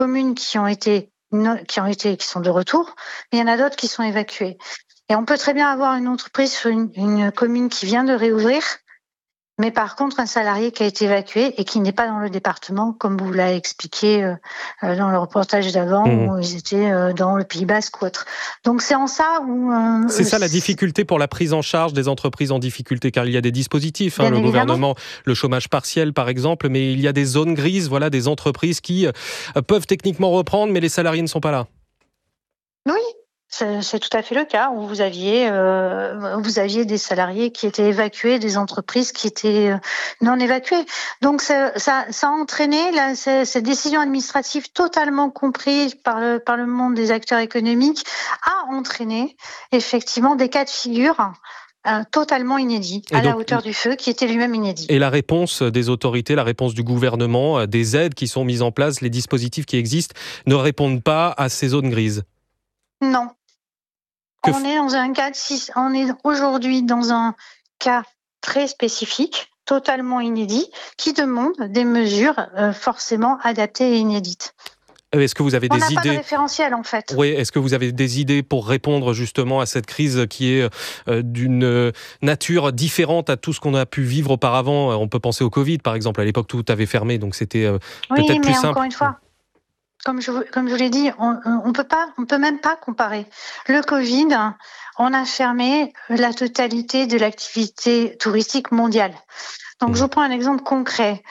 communes qui sont de retour, mais il y en a d'autres qui sont évacuées. Et on peut très bien avoir une entreprise sur une commune qui vient de réouvrir, mais par contre un salarié qui a été évacué et qui n'est pas dans le département, comme vous l'avez expliqué dans le reportage d'avant, où ils étaient dans le Pays Basque ou autre. Donc c'est en ça où... c'est ça la difficulté pour la prise en charge des entreprises en difficulté, car il y a des dispositifs, le gouvernement, le chômage partiel par exemple, mais il y a des zones grises, voilà, des entreprises qui peuvent techniquement reprendre, mais les salariés ne sont pas là. Oui. C'est tout à fait le cas où vous aviez des salariés qui étaient évacués, des entreprises qui étaient non évacuées. Donc ça a entraîné cette décision administrative totalement comprise par le monde des acteurs économiques a entraîné effectivement des cas de figure totalement inédits, à la hauteur du feu, qui était lui-même inédit. Et la réponse des autorités, la réponse du gouvernement, des aides qui sont mises en place, les dispositifs qui existent, ne répondent pas à ces zones grises? Non. On est aujourd'hui dans un cas très spécifique, totalement inédit, qui demande des mesures forcément adaptées et inédites. Est-ce que vous avez des idées ? On n'a pas de référentiel en fait. Oui, est-ce que vous avez des idées pour répondre justement à cette crise qui est d'une nature différente à tout ce qu'on a pu vivre auparavant ? On peut penser au Covid par exemple, à l'époque tout avait fermé, donc c'était peut-être plus simple. Oui, mais encore une fois, comme je vous l'ai dit, on peut même pas comparer. Le Covid, on a fermé la totalité de l'activité touristique mondiale. Donc, je vous prends un exemple concret.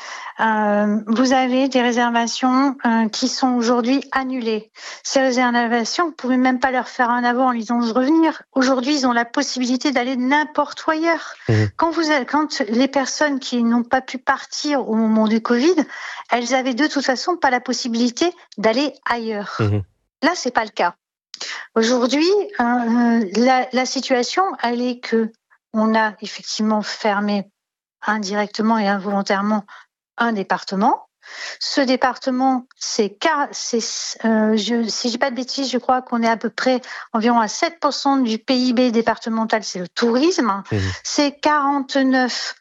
Vous avez des réservations qui sont aujourd'hui annulées. Ces réservations, vous ne pouvez même pas leur faire un avant en disant de revenir. Aujourd'hui, ils ont la possibilité d'aller n'importe où ailleurs. Quand les personnes qui n'ont pas pu partir au moment du Covid, elles avaient de toute façon pas la possibilité d'aller ailleurs. Là, c'est pas le cas. Aujourd'hui, la situation, elle est que on a effectivement fermé indirectement et involontairement un département. Ce département, si je dis pas de bêtises, je crois qu'on est à peu près environ à 7% du PIB départemental, c'est le tourisme. C'est 49%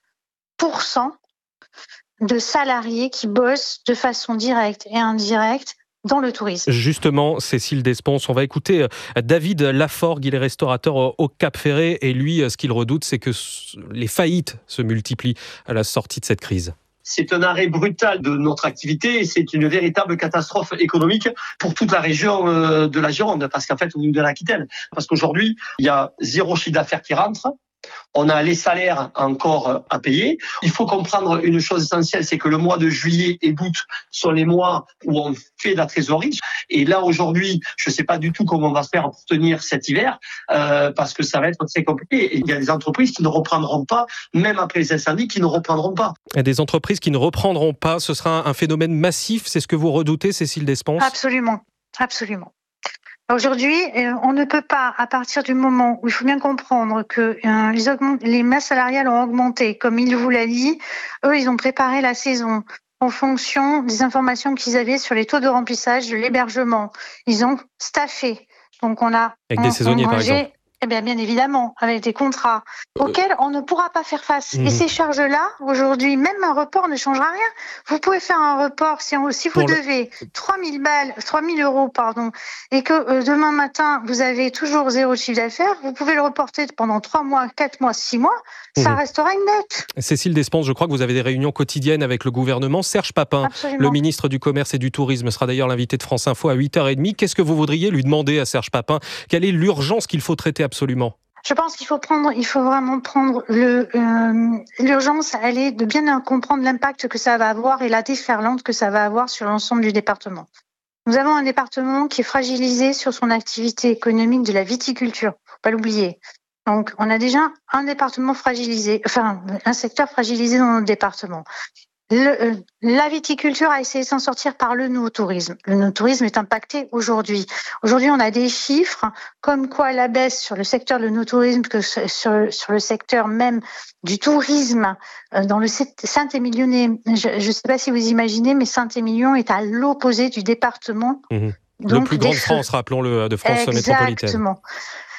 de salariés qui bossent de façon directe et indirecte dans le tourisme. Justement, Cécile Desponces, on va écouter David Laforgue, il est restaurateur au Cap-Ferret et lui, ce qu'il redoute, c'est que les faillites se multiplient à la sortie de cette crise. C'est un arrêt brutal de notre activité et c'est une véritable catastrophe économique pour toute la région de la Gironde, parce qu'en fait, ou de l'Aquitaine. Parce qu'aujourd'hui, il y a 0 chiffre d'affaires qui rentre. On a les salaires encore à payer. Il faut comprendre une chose essentielle, c'est que le mois de juillet et d'août sont les mois où on fait de la trésorerie. Et là, aujourd'hui, je ne sais pas du tout comment on va se faire pour tenir cet hiver, parce que ça va être très compliqué. Et il y a des entreprises qui ne reprendront pas, même après les incendies, qui ne reprendront pas. Et des entreprises qui ne reprendront pas, ce sera un phénomène massif, c'est ce que vous redoutez, Cécile Desponces ? Absolument, absolument. Aujourd'hui, on ne peut pas, à partir du moment où il faut bien comprendre que les masses salariales ont augmenté, comme il vous l'a dit, eux, ils ont préparé la saison en fonction des informations qu'ils avaient sur les taux de remplissage de l'hébergement. Ils ont staffé. Donc, avec des saisonniers, par exemple. Eh bien évidemment, avec des contrats auxquels on ne pourra pas faire face. Et ces charges-là, aujourd'hui, même un report ne changera rien. Vous pouvez faire un report si vous devez 3 000 euros, et que demain matin, vous avez toujours 0 chiffre d'affaires, vous pouvez le reporter pendant 3 mois, 4 mois, 6 mois, ça restera une dette. Cécile Desponces, je crois que vous avez des réunions quotidiennes avec le gouvernement. Serge Papin, Absolument. Le ministre du Commerce et du Tourisme, sera d'ailleurs l'invité de France Info à 8h30. Qu'est-ce que vous voudriez lui demander à Serge Papin ? Quelle est l'urgence qu'il faut traiter absolument ? Je pense qu'il faut vraiment prendre l'urgence, elle est de bien comprendre l'impact que ça va avoir et la déferlante que ça va avoir sur l'ensemble du département. Nous avons un département qui est fragilisé sur son activité économique de la viticulture, faut pas l'oublier. Donc, on a déjà un département fragilisé, un secteur fragilisé dans notre département. La viticulture a essayé de s'en sortir par le no-tourisme. Le no-tourisme est impacté aujourd'hui. Aujourd'hui, on a des chiffres comme quoi la baisse sur le secteur de no-tourisme que sur le secteur même du tourisme dans le Saint-Émilionnais. Je ne sais pas si vous imaginez, mais Saint-Émilion est à l'opposé du département. Le plus grand de France, rappelons-le, de France métropolitaine. Exactement.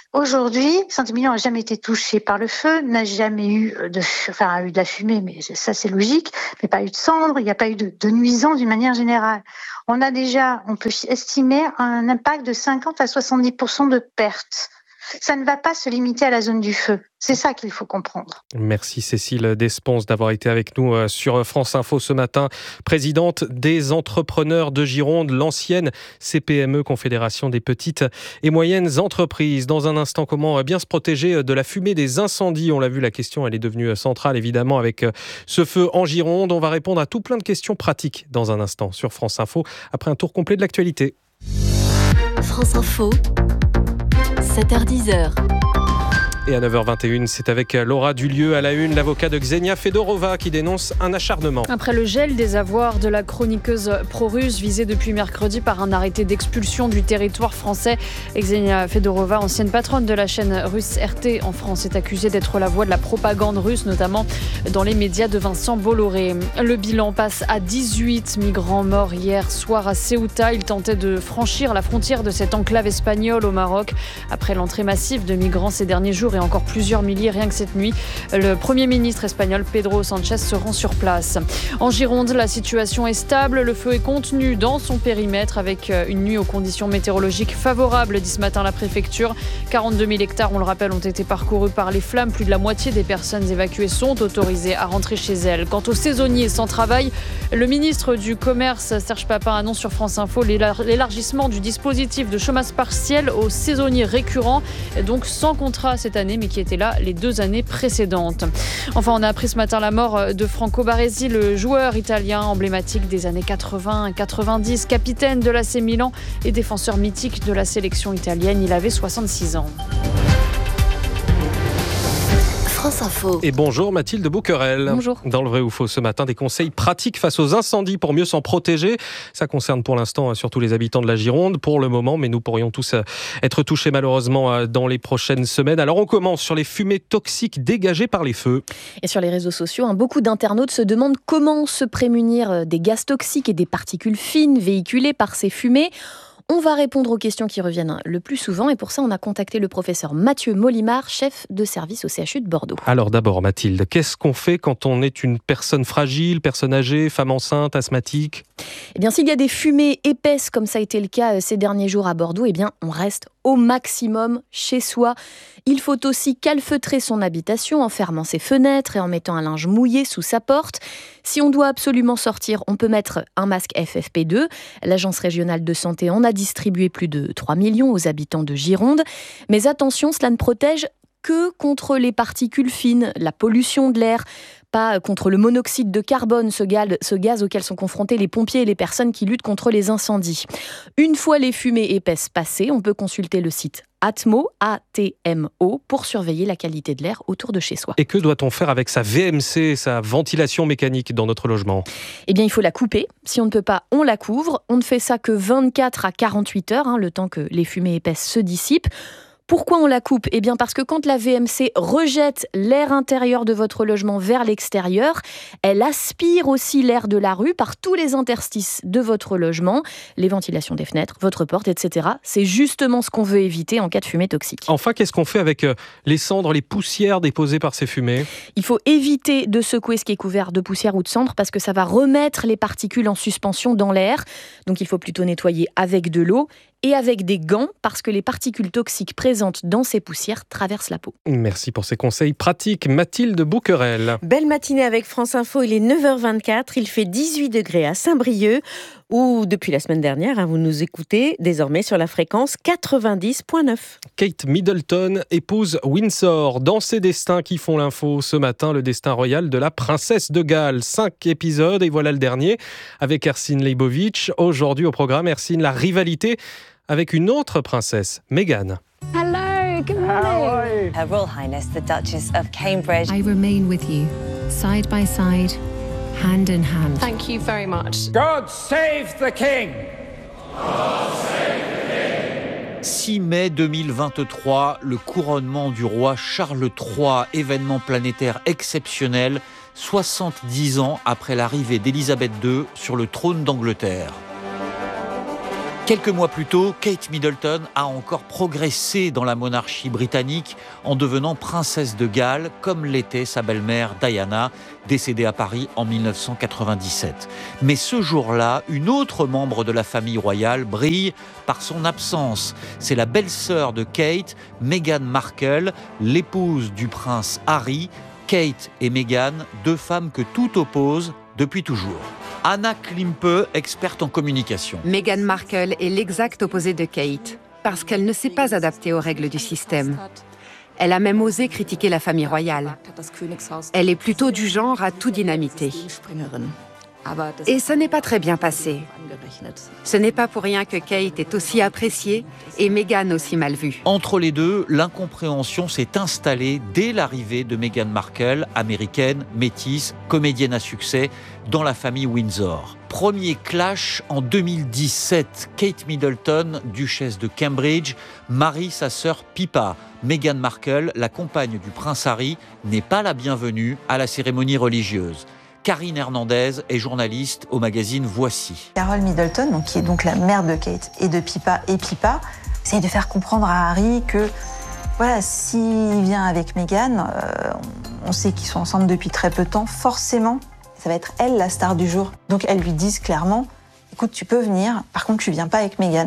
Aujourd'hui, Saint-Émilion n'a jamais été touché par le feu, n'a jamais eu a eu de la fumée, mais ça c'est logique, mais pas eu de cendres, il n'y a pas eu de nuisance d'une manière générale. On peut estimer un impact de 50 à 70% de pertes. Ça ne va pas se limiter à la zone du feu. C'est ça qu'il faut comprendre. Merci Cécile Desponces d'avoir été avec nous sur France Info ce matin. Présidente des entrepreneurs de Gironde, l'ancienne CPME, Confédération des petites et moyennes entreprises. Dans un instant, comment bien se protéger de la fumée des incendies ? On l'a vu, la question elle est devenue centrale évidemment avec ce feu en Gironde. On va répondre à tout plein de questions pratiques dans un instant sur France Info après un tour complet de l'actualité. France Info. 7h10. Et à 9h21, c'est avec Laura Dulieu à la une, l'avocat de Ksenia Fedorova qui dénonce un acharnement. Après le gel des avoirs de la chroniqueuse pro-russe visée depuis mercredi par un arrêté d'expulsion du territoire français, Ksenia Fedorova, ancienne patronne de la chaîne russe RT en France, est accusée d'être la voix de la propagande russe, notamment dans les médias de Vincent Bolloré. Le bilan passe à 18 migrants morts hier soir à Ceuta. Ils tentaient de franchir la frontière de cette enclave espagnole au Maroc après l'entrée massive de migrants ces derniers jours et encore plusieurs milliers rien que cette nuit. Le Premier ministre espagnol Pedro Sánchez se rend sur place. En Gironde, la situation est stable. Le feu est contenu dans son périmètre avec une nuit aux conditions météorologiques favorables, dit ce matin la préfecture. 42 000 hectares, on le rappelle, ont été parcourus par les flammes. Plus de la moitié des personnes évacuées sont autorisées à rentrer chez elles. Quant aux saisonniers sans travail, le ministre du Commerce, Serge Papin, annonce sur France Info l'élargissement du dispositif de chômage partiel aux saisonniers récurrents, donc sans contrat cette année, mais qui était là les 2 années précédentes. Enfin, on a appris ce matin la mort de Franco Baresi, le joueur italien emblématique des années 80-90, capitaine de l'AC Milan et défenseur mythique de la sélection italienne. Il avait 66 ans. France Info. Et bonjour Mathilde Bouquerel. Bonjour. Dans le vrai ou faux ce matin, des conseils pratiques face aux incendies pour mieux s'en protéger. Ça concerne pour l'instant surtout les habitants de la Gironde pour le moment, mais nous pourrions tous être touchés malheureusement dans les prochaines semaines. Alors on commence sur les fumées toxiques dégagées par les feux. Et sur les réseaux sociaux, beaucoup d'internautes se demandent comment se prémunir des gaz toxiques et des particules fines véhiculées par ces fumées. On va répondre aux questions qui reviennent le plus souvent et pour ça, on a contacté le professeur Mathieu Molimar, chef de service au CHU de Bordeaux. Alors d'abord Mathilde, qu'est-ce qu'on fait quand on est une personne fragile, personne âgée, femme enceinte, asthmatique ? Eh bien, s'il y a des fumées épaisses comme ça a été le cas ces derniers jours à Bordeaux, eh bien, on reste au maximum chez soi. Il faut aussi calfeutrer son habitation en fermant ses fenêtres et en mettant un linge mouillé sous sa porte. Si on doit absolument sortir, on peut mettre un masque FFP2. L'Agence régionale de santé en a distribué plus de 3 millions aux habitants de Gironde. Mais attention, cela ne protège que contre les particules fines, la pollution de l'air, pas contre le monoxyde de carbone, ce gaz auquel sont confrontés les pompiers et les personnes qui luttent contre les incendies. Une fois les fumées épaisses passées, on peut consulter le site Atmo, ATMO, pour surveiller la qualité de l'air autour de chez soi. Et que doit-on faire avec sa VMC, sa ventilation mécanique dans notre logement ? Eh bien, il faut la couper. Si on ne peut pas, on la couvre. On ne fait ça que 24 à 48 heures, le temps que les fumées épaisses se dissipent. Pourquoi on la coupe ? Eh bien parce que quand la VMC rejette l'air intérieur de votre logement vers l'extérieur, elle aspire aussi l'air de la rue par tous les interstices de votre logement, les ventilations des fenêtres, votre porte, etc. C'est justement ce qu'on veut éviter en cas de fumée toxique. Enfin, qu'est-ce qu'on fait avec les cendres, les poussières déposées par ces fumées ? Il faut éviter de secouer ce qui est couvert de poussière ou de cendres parce que ça va remettre les particules en suspension dans l'air. Donc il faut plutôt nettoyer avec de l'eau et avec des gants parce que les particules toxiques présentes dans ces poussières traversent la peau. Merci pour ces conseils pratiques. Mathilde Bouquerel. Belle matinée avec France Info, il est 9h24, il fait 18 degrés à Saint-Brieuc où depuis la semaine dernière, vous nous écoutez désormais sur la fréquence 90.9. Kate Middleton épouse Windsor. Dans ses destins qui font l'info ce matin, le destin royal de la princesse de Galles. 5 épisodes et voilà le dernier avec Hercine Leibovitch. Aujourd'hui au programme, Hercine, la rivalité avec une autre princesse, Meghan. Hello, good morning. Her Royal Highness, the Duchess of Cambridge. I remain with you, side by side, hand in hand. Thank you very much. God save the King. God save the King. 6 mai 2023, le couronnement du roi Charles III, événement planétaire exceptionnel, 70 ans après l'arrivée d'Élisabeth II sur le trône d'Angleterre. Quelques mois plus tôt, Kate Middleton a encore progressé dans la monarchie britannique en devenant princesse de Galles, comme l'était sa belle-mère Diana, décédée à Paris en 1997. Mais ce jour-là, une autre membre de la famille royale brille par son absence. C'est la belle-sœur de Kate, Meghan Markle, l'épouse du prince Harry. Kate et Meghan, deux femmes que tout oppose depuis toujours. Anna Klimpe, experte en communication. Meghan Markle est l'exact opposé de Kate, parce qu'elle ne s'est pas adaptée aux règles du système. Elle a même osé critiquer la famille royale. Elle est plutôt du genre à tout dynamiter. Et ce n'est pas très bien passé. Ce n'est pas pour rien que Kate est aussi appréciée et Meghan aussi mal vue. Entre les deux, l'incompréhension s'est installée dès l'arrivée de Meghan Markle, américaine, métisse, comédienne à succès, dans la famille Windsor. Premier clash en 2017. Kate Middleton, duchesse de Cambridge, marie sa sœur Pippa. Meghan Markle, la compagne du prince Harry, n'est pas la bienvenue à la cérémonie religieuse. Karine Hernandez est journaliste au magazine Voici. Carole Middleton, qui est donc la mère de Kate et de Pippa, essaye de faire comprendre à Harry que voilà, s'il vient avec Meghan, on sait qu'ils sont ensemble depuis très peu de temps, forcément, ça va être elle la star du jour. Donc elles lui disent clairement, écoute, tu peux venir, par contre tu viens pas avec Meghan.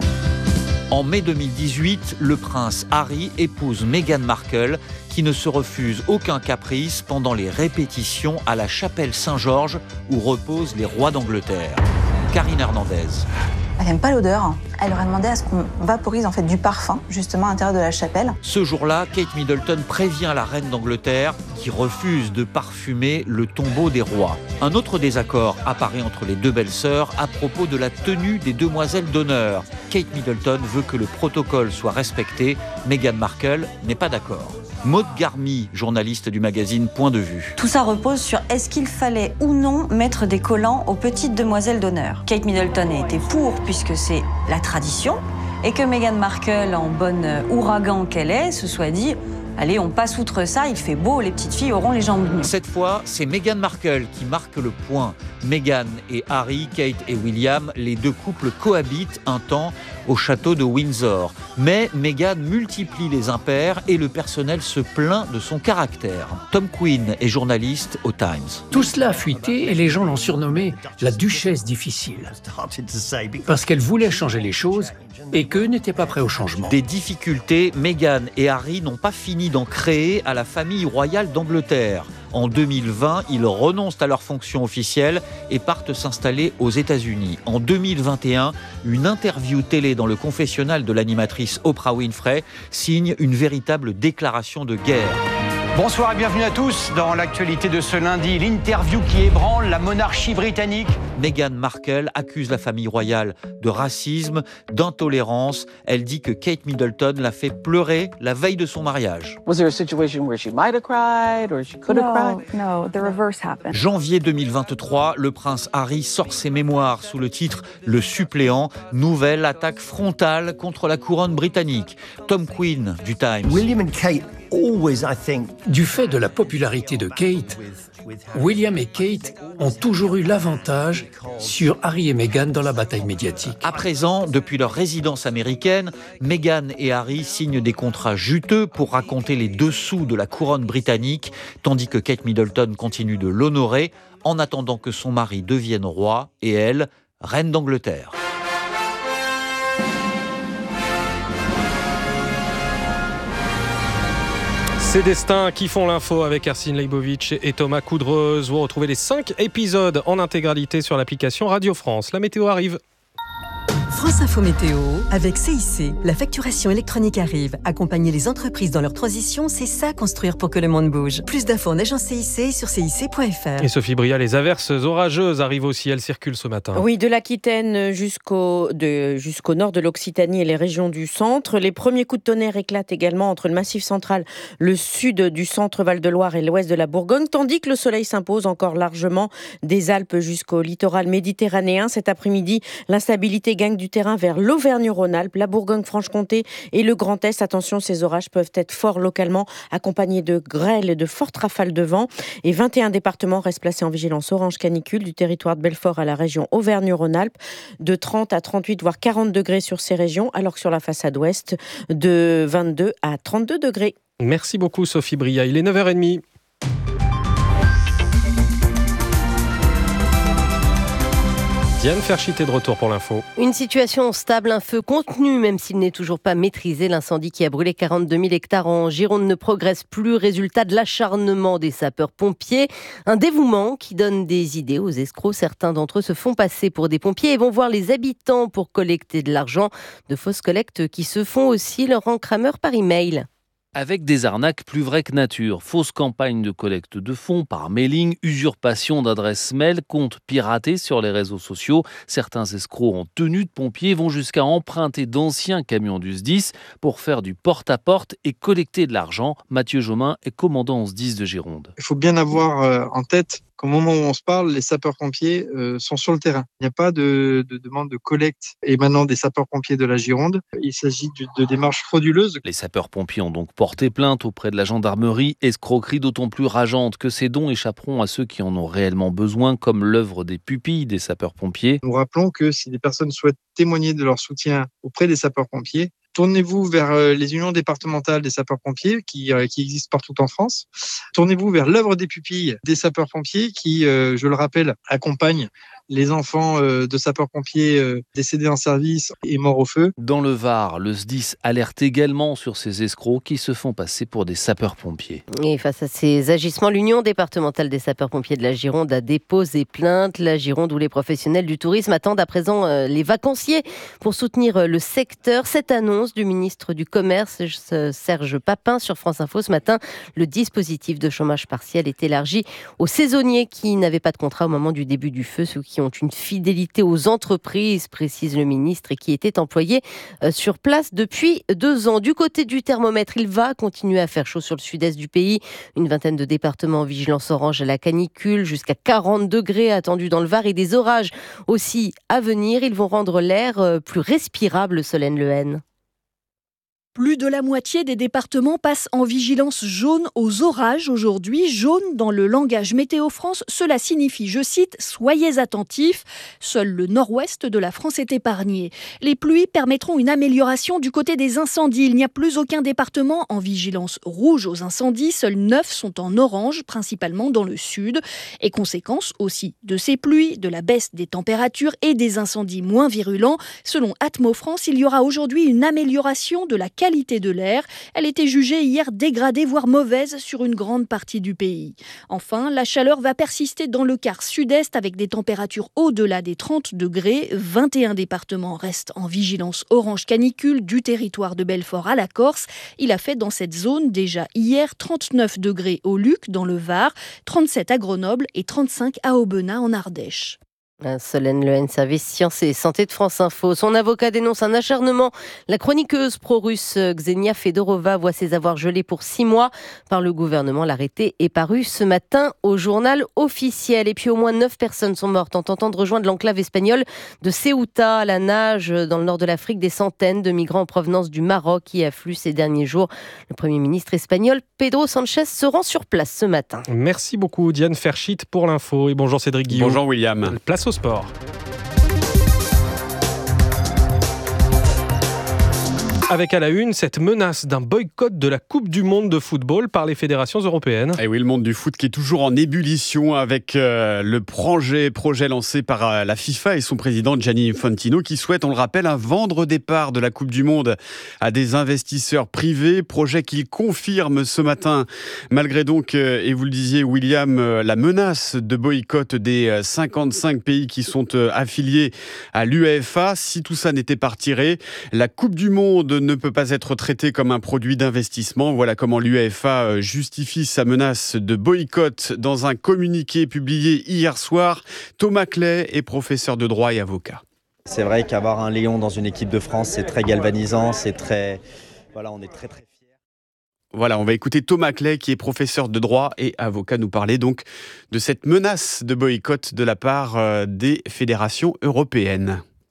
En mai 2018, le prince Harry épouse Meghan Markle, qui ne se refuse aucun caprice pendant les répétitions à la chapelle Saint-Georges où reposent les rois d'Angleterre. Karine Hernandez. Elle n'aime pas l'odeur. Elle leur a demandé à ce qu'on vaporise en fait du parfum, justement à l'intérieur de la chapelle. Ce jour-là, Kate Middleton prévient la reine d'Angleterre qui refuse de parfumer le tombeau des rois. Un autre désaccord apparaît entre les deux belles-sœurs à propos de la tenue des demoiselles d'honneur. Kate Middleton veut que le protocole soit respecté. Meghan Markle n'est pas d'accord. Maud Garmy, journaliste du magazine Point de Vue. Tout ça repose sur est-ce qu'il fallait ou non mettre des collants aux petites demoiselles d'honneur. Kate Middleton a été pour, puisque c'est la tradition, et que Meghan Markle, en bonne ouragan qu'elle est, se soit dit allez, on passe outre ça, il fait beau, les petites filles auront les jambes nues. Cette fois, c'est Meghan Markle qui marque le point. Meghan et Harry, Kate et William, les deux couples cohabitent un temps au château de Windsor. Mais Meghan multiplie les impairs et le personnel se plaint de son caractère. Tom Quinn est journaliste au Times. Tout cela a fuité et les gens l'ont surnommée la duchesse difficile. Parce qu'elle voulait changer les choses et qu'eux n'étaient pas prêts au changement. Des difficultés, Meghan et Harry n'ont pas fini d'en créer à la famille royale d'Angleterre. En 2020, ils renoncent à leurs fonctions officielles et partent s'installer aux États-Unis. En 2021, une interview télé dans le confessionnal de l'animatrice Oprah Winfrey signe une véritable déclaration de guerre. Bonsoir et bienvenue à tous dans l'actualité de ce lundi, l'interview qui ébranle la monarchie britannique. Meghan Markle accuse la famille royale de racisme, d'intolérance. Elle dit que Kate Middleton l'a fait pleurer la veille de son mariage. Was there a situation where she might have cried or she could have cried? No, the reverse happened. Janvier 2023, le prince Harry sort ses mémoires sous le titre Le suppléant, nouvelle attaque frontale contre la couronne britannique. Tom Quinn du Times. William and Kate Du fait de la popularité de Kate, William et Kate ont toujours eu l'avantage sur Harry et Meghan dans la bataille médiatique. À présent, depuis leur résidence américaine, Meghan et Harry signent des contrats juteux pour raconter les dessous de la couronne britannique, tandis que Kate Middleton continue de l'honorer en attendant que son mari devienne roi et elle, reine d'Angleterre. Ces destins qui font l'info avec Arsène Leibovitch et Thomas Coudreuse. Vous retrouvez les 5 épisodes en intégralité sur l'application Radio France. La météo arrive. France Info Météo, avec CIC, la facturation électronique arrive. Accompagner les entreprises dans leur transition, c'est ça construire pour que le monde bouge. Plus d'infos en agence CIC sur cic.fr. Et Sophie Bria, les averses orageuses arrivent aussi, elles circulent ce matin. Oui, de l'Aquitaine jusqu'au nord de l'Occitanie et les régions du centre. Les premiers coups de tonnerre éclatent également entre le Massif central, le sud du centre Val-de-Loire et l'ouest de la Bourgogne, tandis que le soleil s'impose encore largement des Alpes jusqu'au littoral méditerranéen. Cet après-midi, l'instabilité gagne du terrain vers l'Auvergne-Rhône-Alpes, la Bourgogne-Franche-Comté et le Grand Est. Attention, ces orages peuvent être forts localement, accompagnés de grêles et de fortes rafales de vent. Et 21 départements restent placés en vigilance orange canicule, du territoire de Belfort à la région Auvergne-Rhône-Alpes, de 30 à 38 voire 40 degrés sur ces régions, alors que sur la façade ouest, de 22 à 32 degrés. Merci beaucoup Sophie Bria, il est 9h30. Diane Ferchit est de retour pour l'info. Une situation stable, un feu contenu, même s'il n'est toujours pas maîtrisé. L'incendie qui a brûlé 42 000 hectares en Gironde ne progresse plus, résultat de l'acharnement des sapeurs-pompiers. Un dévouement qui donne des idées aux escrocs. Certains d'entre eux se font passer pour des pompiers et vont voir les habitants pour collecter de l'argent. De fausses collectes qui se font aussi, Laurent Kramer, par email. Avec des arnaques plus vraies que nature, fausses campagnes de collecte de fonds par mailing, usurpation d'adresses mail, comptes piratés sur les réseaux sociaux. Certains escrocs en tenue de pompier vont jusqu'à emprunter d'anciens camions du SDIS pour faire du porte-à-porte et collecter de l'argent. Mathieu Jomain est commandant en SDIS de Gironde. Il faut bien avoir en tête qu'au moment où on se parle, les sapeurs-pompiers sont sur le terrain. Il n'y a pas de demande de collecte émanant des sapeurs-pompiers de la Gironde. Il s'agit de démarches frauduleuses. Les sapeurs-pompiers ont donc porté plainte auprès de la gendarmerie. Escroquerie d'autant plus rageante que ces dons échapperont à ceux qui en ont réellement besoin, comme l'œuvre des pupilles des sapeurs-pompiers. Nous rappelons que si des personnes souhaitent témoigner de leur soutien auprès des sapeurs-pompiers, tournez-vous vers les unions départementales des sapeurs-pompiers qui existent partout en France. Tournez-vous vers l'œuvre des pupilles des sapeurs-pompiers qui, je le rappelle, accompagnent les enfants de sapeurs-pompiers décédés en service et morts au feu. Dans le Var, le SDIS alerte également sur ces escrocs qui se font passer pour des sapeurs-pompiers. Et face à ces agissements, l'Union départementale des sapeurs-pompiers de la Gironde a déposé plainte. La Gironde où les professionnels du tourisme attendent à présent les vacanciers pour soutenir le secteur. Cette annonce du ministre du Commerce, Serge Papin, sur France Info ce matin, le dispositif de chômage partiel est élargi aux saisonniers qui n'avaient pas de contrat au moment du début du feu, ceux qui ont une fidélité aux entreprises, précise le ministre, et qui étaient employés sur place depuis 2 ans. Du côté du thermomètre, il va continuer à faire chaud sur le sud-est du pays. Une vingtaine de départements en vigilance orange à la canicule, jusqu'à 40 degrés attendus dans le Var et des orages aussi à venir. Ils vont rendre l'air plus respirable, Solène Lehen. Plus de la moitié des départements passent en vigilance jaune aux orages aujourd'hui. Jaune dans le langage Météo France, cela signifie, je cite, « Soyez attentifs ». Seul le nord-ouest de la France est épargné. Les pluies permettront une amélioration du côté des incendies. Il n'y a plus aucun département en vigilance rouge aux incendies. Seuls 9 sont en orange, principalement dans le sud. Et conséquence aussi de ces pluies, de la baisse des températures et des incendies moins virulents. Selon Atmo France, il y aura aujourd'hui une amélioration de la qualité de l'air. Elle était jugée hier dégradée, voire mauvaise sur une grande partie du pays. Enfin, la chaleur va persister dans le quart sud-est avec des températures au-delà des 30 degrés. 21 départements restent en vigilance orange canicule du territoire de Belfort à la Corse. Il a fait dans cette zone déjà hier 39 degrés au Luc dans le Var, 37 à Grenoble et 35 à Aubenas en Ardèche. Solène Lehen, service Sciences et Santé de France Info. Son avocat dénonce un acharnement. La chroniqueuse pro-russe Ksenia Fedorova voit ses avoirs gelés pour 6 mois par le gouvernement. L'arrêté est paru ce matin au journal officiel. Et puis au moins 9 personnes sont mortes en tentant de rejoindre l'enclave espagnole de Ceuta à la nage dans le nord de l'Afrique. Des centaines de migrants en provenance du Maroc qui affluent ces derniers jours. Le Premier ministre espagnol Pedro Sanchez se rend sur place ce matin. Merci beaucoup Diane Ferchit pour l'info. Et bonjour Cédric Guillaume. Bonjour William. Place au sport. Avec à la une cette menace d'un boycott de la Coupe du Monde de football par les fédérations européennes. Et oui, le monde du foot qui est toujours en ébullition avec le projet lancé par la FIFA et son président Gianni Infantino qui souhaite, on le rappelle, un vendre départ de la Coupe du Monde à des investisseurs privés. Projet qu'il confirme ce matin, malgré donc, et vous le disiez William, la menace de boycott des 55 pays qui sont affiliés à l'UEFA. Si tout ça n'était pas retiré, la Coupe du Monde ne peut pas être traité comme un produit d'investissement. Voilà comment l'UEFA justifie sa menace de boycott dans un communiqué publié hier soir. Thomas Clay est professeur de droit et avocat. C'est vrai qu'avoir un lion dans une équipe de France, c'est très galvanisant, c'est très... Voilà, on est très fiers. Voilà, on va écouter Thomas Clay qui est professeur de droit et avocat nous parler donc de cette menace de boycott de la part des fédérations européennes.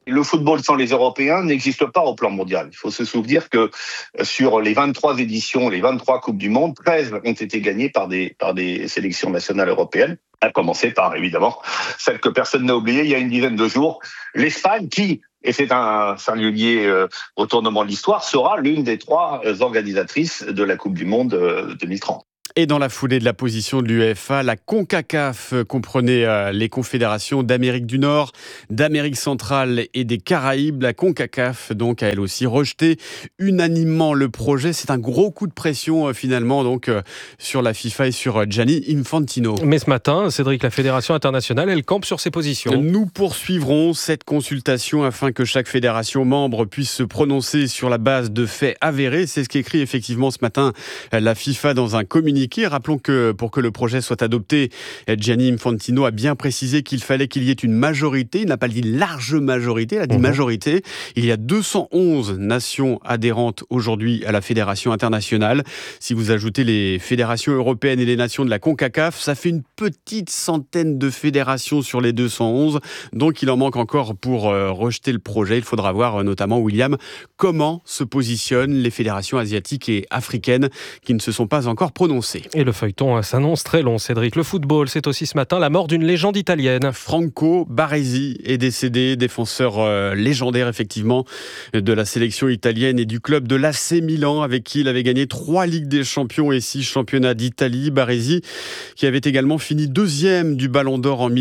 Le football sans les Européens n'existe pas au plan mondial. Il faut se souvenir que sur les 23 éditions, les 23 Coupes du Monde, 13 ont été gagnées par des sélections nationales européennes, à commencer par, évidemment, celle que personne n'a oubliée il y a une dizaine de jours, l'Espagne qui, et c'est un singulier retournement de l'histoire, sera l'une des 3 organisatrices de la Coupe du Monde 2030. Et dans la foulée de la position de l'UEFA, la CONCACAF comprenait les confédérations d'Amérique du Nord, d'Amérique centrale et des Caraïbes. La CONCACAF donc a elle aussi rejeté unanimement le projet. C'est un gros coup de pression finalement donc sur la FIFA et sur Gianni Infantino. Mais ce matin, Cédric, la Fédération internationale, elle campe sur ses positions. Nous poursuivrons cette consultation afin que chaque fédération membre puisse se prononcer sur la base de faits avérés. C'est ce qu'écrit effectivement ce matin la FIFA dans un communiqué. Rappelons que pour que le projet soit adopté, Gianni Infantino a bien précisé qu'il fallait qu'il y ait une majorité. Il n'a pas dit large majorité, il a dit majorité. Il y a 211 nations adhérentes aujourd'hui à la Fédération internationale. Si vous ajoutez les fédérations européennes et les nations de la CONCACAF, ça fait une petite centaine de fédérations sur les 211. Donc il en manque encore pour rejeter le projet. Il faudra voir notamment, William, comment se positionnent les fédérations asiatiques et africaines qui ne se sont pas encore prononcées. Et le feuilleton s'annonce très long, Cédric. Le football, c'est aussi ce matin la mort d'une légende italienne. Franco Baresi est décédé, défenseur légendaire effectivement de la sélection italienne et du club de l'AC Milan, avec qui il avait gagné 3 Ligues des Champions et 6 championnats d'Italie. Baresi qui avait également fini 2e du Ballon d'Or en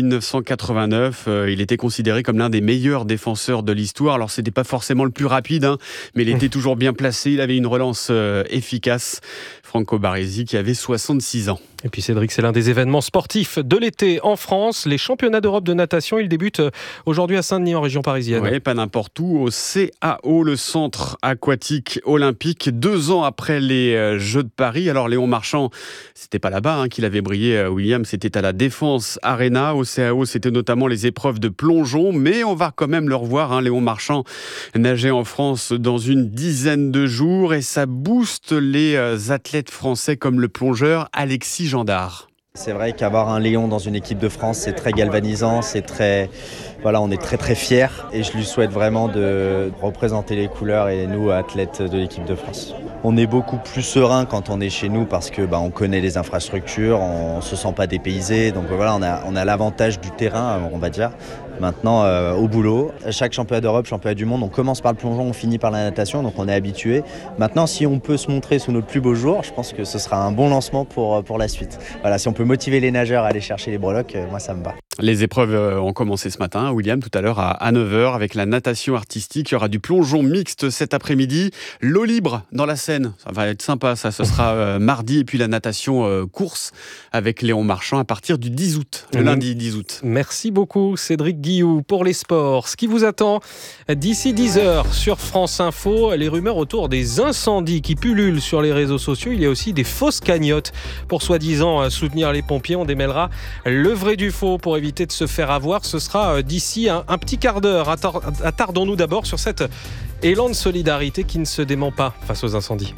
1989. Il était considéré comme l'un des meilleurs défenseurs de l'histoire. Alors c'était pas forcément le plus rapide, mais il était toujours bien placé. Il avait une relance efficace. Franco Baresi qui avait 66 ans. Et puis Cédric, c'est l'un des événements sportifs de l'été en France. Les championnats d'Europe de natation, ils débutent aujourd'hui à Saint-Denis en région parisienne. Oui, pas n'importe où, au CAO, le centre aquatique olympique, 2 ans après les Jeux de Paris. Alors Léon Marchand, c'était pas là-bas qu'il avait brillé, William, c'était à la Défense Arena. Au CAO, c'était notamment les épreuves de plongeon, mais on va quand même le revoir, Léon Marchand nager en France dans une dizaine de jours et ça booste les athlètes français comme le plongeur Alexis Gendard. C'est vrai qu'avoir un Léon dans une équipe de France, c'est très galvanisant, on est très très fiers et je lui souhaite vraiment de représenter les couleurs et nous, athlètes de l'équipe de France. On est beaucoup plus serein quand on est chez nous parce que on connaît les infrastructures, on se sent pas dépaysé, donc voilà, on a l'avantage du terrain, on va dire. Maintenant, au boulot, chaque championnat d'Europe, championnat du monde, on commence par le plongeon, on finit par la natation, donc on est habitué. Maintenant, si on peut se montrer sous notre plus beau jour, je pense que ce sera un bon lancement pour la suite. Voilà, si on peut motiver les nageurs à aller chercher les breloques, moi ça me va. Les épreuves ont commencé ce matin, William, tout à l'heure à 9h avec la natation artistique. Il y aura du plongeon mixte cet après-midi. L'eau libre dans la Seine, ça va être sympa, ça. Ce sera mardi. Et puis la natation course avec Léon Marchand à partir du 10 août, le lundi 10 août. Merci beaucoup, Cédric Guillou, pour les sports. Ce qui vous attend d'ici 10h sur France Info, les rumeurs autour des incendies qui pullulent sur les réseaux sociaux. Il y a aussi des fausses cagnottes pour soi-disant soutenir les pompiers. On démêlera le vrai du faux pour éviter de se faire avoir. Ce sera d'ici un petit quart d'heure. Attardons-nous d'abord sur cet élan de solidarité qui ne se dément pas face aux incendies.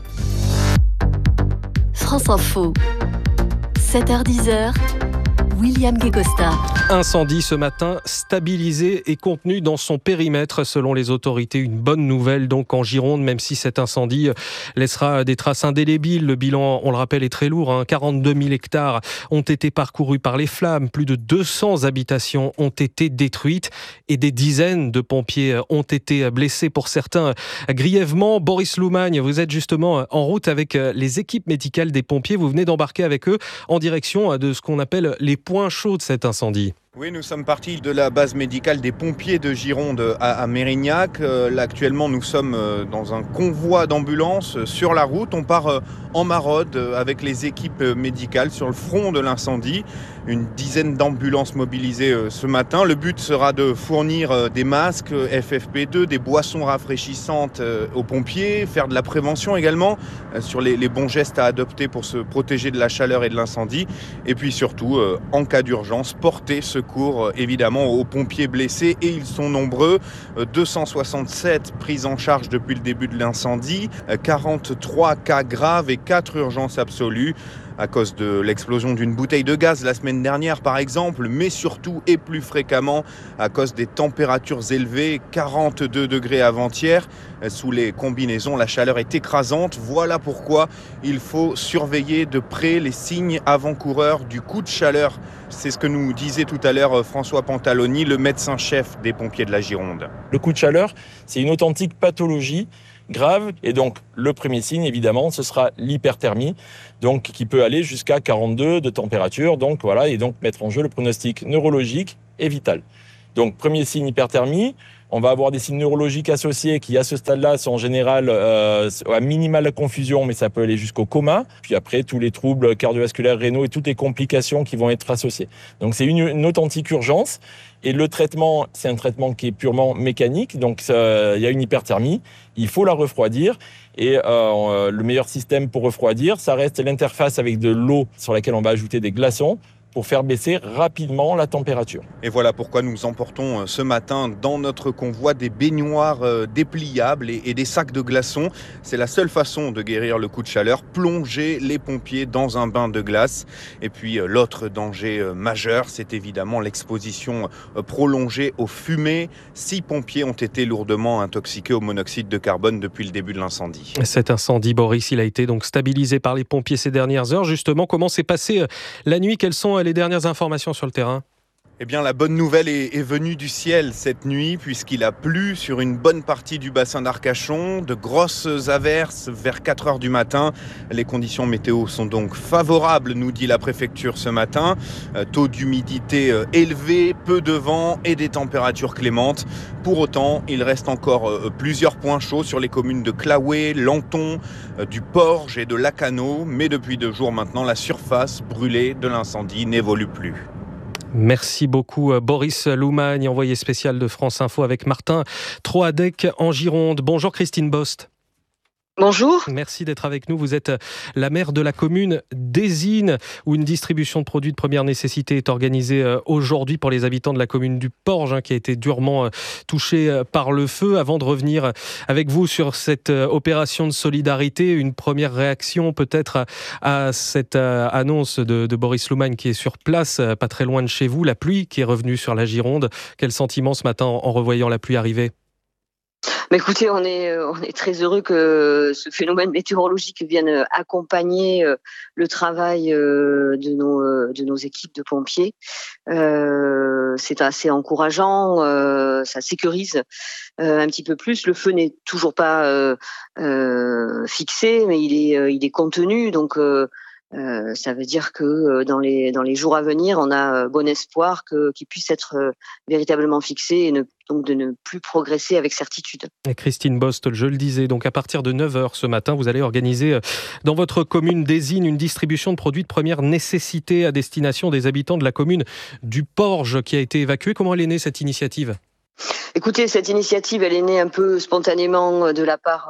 France Info, 7h-10h, William Guécosta. Incendie ce matin, stabilisé et contenu dans son périmètre selon les autorités. Une bonne nouvelle donc en Gironde, même si cet incendie laissera des traces indélébiles. Le bilan, on le rappelle, est très lourd. 42 000 hectares ont été parcourus par les flammes. Plus de 200 habitations ont été détruites et des dizaines de pompiers ont été blessés, pour certains grièvement. Boris Loumagne, vous êtes justement en route avec les équipes médicales des pompiers. Vous venez d'embarquer avec eux en direction de ce qu'on appelle les points chauds de cet incendie. Oui, nous sommes partis de la base médicale des pompiers de Gironde à Mérignac. Là, actuellement, nous sommes dans un convoi d'ambulances sur la route. On part en maraude avec les équipes médicales sur le front de l'incendie. Une dizaine d'ambulances mobilisées ce matin. Le but sera de fournir des masques FFP2, des boissons rafraîchissantes aux pompiers, faire de la prévention également sur les bons gestes à adopter pour se protéger de la chaleur et de l'incendie. Et puis surtout, en cas d'urgence, porter secours évidemment aux pompiers blessés, et ils sont nombreux. 267 prises en charge depuis le début de l'incendie, 43 cas graves et 4 urgences absolues. à cause de l'explosion d'une bouteille de gaz la semaine dernière par exemple, mais surtout et plus fréquemment à cause des températures élevées, 42 degrés avant-hier. Sous les combinaisons, la chaleur est écrasante. Voilà pourquoi il faut surveiller de près les signes avant-coureurs du coup de chaleur. C'est ce que nous disait tout à l'heure François Pantaloni, le médecin-chef des pompiers de la Gironde. Le coup de chaleur, c'est une authentique pathologie grave. Et donc, le premier signe, évidemment, ce sera l'hyperthermie, donc qui peut aller jusqu'à 42 de température. Donc voilà, et donc mettre en jeu le pronostic neurologique et vital. Donc, premier signe hyperthermie. On va avoir des signes neurologiques associés qui, à ce stade-là, sont en général à minima la confusion, mais ça peut aller jusqu'au coma. Puis après, tous les troubles cardiovasculaires, rénaux et toutes les complications qui vont être associées. Donc, c'est une authentique urgence. Et le traitement, c'est un traitement qui est purement mécanique. Donc, il y a une hyperthermie. Il faut la refroidir. Et le meilleur système pour refroidir, ça reste l'interface avec de l'eau sur laquelle on va ajouter des glaçons pour faire baisser rapidement la température. Et voilà pourquoi nous emportons ce matin dans notre convoi des baignoires dépliables et des sacs de glaçons. C'est la seule façon de guérir le coup de chaleur, plonger les pompiers dans un bain de glace. Et puis l'autre danger majeur, c'est évidemment l'exposition prolongée aux fumées. 6 pompiers ont été lourdement intoxiqués au monoxyde de carbone depuis le début de l'incendie. Cet incendie, Boris, il a été donc stabilisé par les pompiers ces dernières heures. Justement, comment s'est passée la nuit? Quelles sont les dernières informations sur le terrain? Eh bien, la bonne nouvelle est venue du ciel cette nuit, puisqu'il a plu sur une bonne partie du bassin d'Arcachon. De grosses averses vers 4 heures du matin. Les conditions météo sont donc favorables, nous dit la préfecture ce matin. Taux d'humidité élevé, peu de vent et des températures clémentes. Pour autant, il reste encore plusieurs points chauds sur les communes de Claouet, Lanton, du Porge et de Lacanau. Mais depuis 2 jours maintenant, la surface brûlée de l'incendie n'évolue plus. Merci beaucoup Boris Loumagne, envoyé spécial de France Info avec Martin Troadec en Gironde. Bonjour Christine Bost. Bonjour. Merci d'être avec nous. Vous êtes la maire de la commune d'Ésine, où une distribution de produits de première nécessité est organisée aujourd'hui pour les habitants de la commune du Porge, qui a été durement touchée par le feu. Avant de revenir avec vous sur cette opération de solidarité, une première réaction peut-être à cette annonce de Boris Loumagne qui est sur place, pas très loin de chez vous. La pluie qui est revenue sur la Gironde. Quel sentiment ce matin en revoyant la pluie arriver ? Mais écoutez, on est très heureux que ce phénomène météorologique vienne accompagner le travail de nos équipes de pompiers. C'est assez encourageant, ça sécurise un petit peu plus. Le feu n'est toujours pas fixé, mais il est contenu, donc ça veut dire que dans les jours à venir, on a bon espoir qu'il puisse être véritablement fixé et donc de ne plus progresser avec certitude. Et Christine Bost, je le disais, donc à partir de 9h ce matin, vous allez organiser dans votre commune d'Ésine une distribution de produits de première nécessité à destination des habitants de la commune du Porge qui a été évacuée. Comment elle est née cette initiative ? Écoutez, cette initiative, elle est née un peu spontanément de la part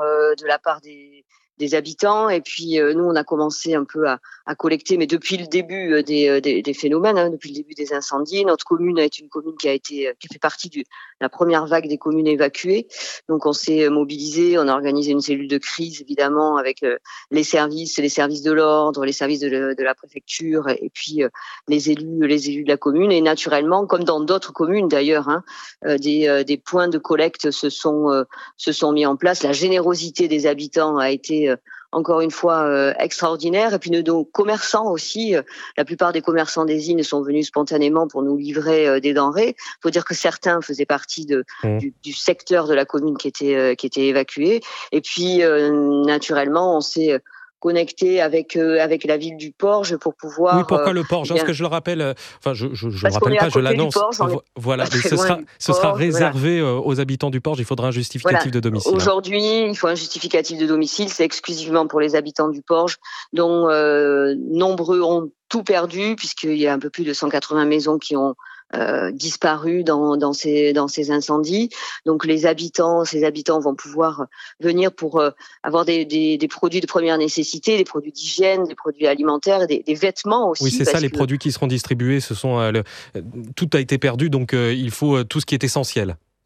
des habitants, et puis nous on a commencé un peu à collecter, mais depuis le début des phénomènes, depuis le début des incendies. Notre commune est une commune qui fait partie de la première vague des communes évacuées, donc on s'est mobilisé, on a organisé une cellule de crise évidemment avec les services de l'ordre, les services de la préfecture et puis les élus de la commune, et naturellement comme dans d'autres communes d'ailleurs, des points de collecte se sont mis en place. La générosité des habitants a été encore une fois extraordinaire, et puis nos commerçants aussi, la plupart des commerçants d'Ésine sont venus spontanément pour nous livrer des denrées. Il faut dire que certains faisaient partie du secteur de la commune qui était évacué, et puis naturellement on s'est connecté avec la ville du Porge pour pouvoir... Oui, pourquoi le Porge ? Parce que je le rappelle, je le rappelle pas, je l'annonce. Voilà, mais ce sera réservé aux habitants du Porge, il faudra un justificatif de domicile. Aujourd'hui, il faut un justificatif de domicile, c'est exclusivement pour les habitants du Porge, dont nombreux ont tout perdu, puisqu'il y a un peu plus de 180 maisons qui ont disparu dans ces incendies. Donc ces habitants vont pouvoir venir pour avoir des produits de première nécessité, des produits d'hygiène, des produits alimentaires, des vêtements aussi. Oui, c'est ça, les produits qui seront distribués, tout a été perdu, donc il faut tout ce qui est essentiel.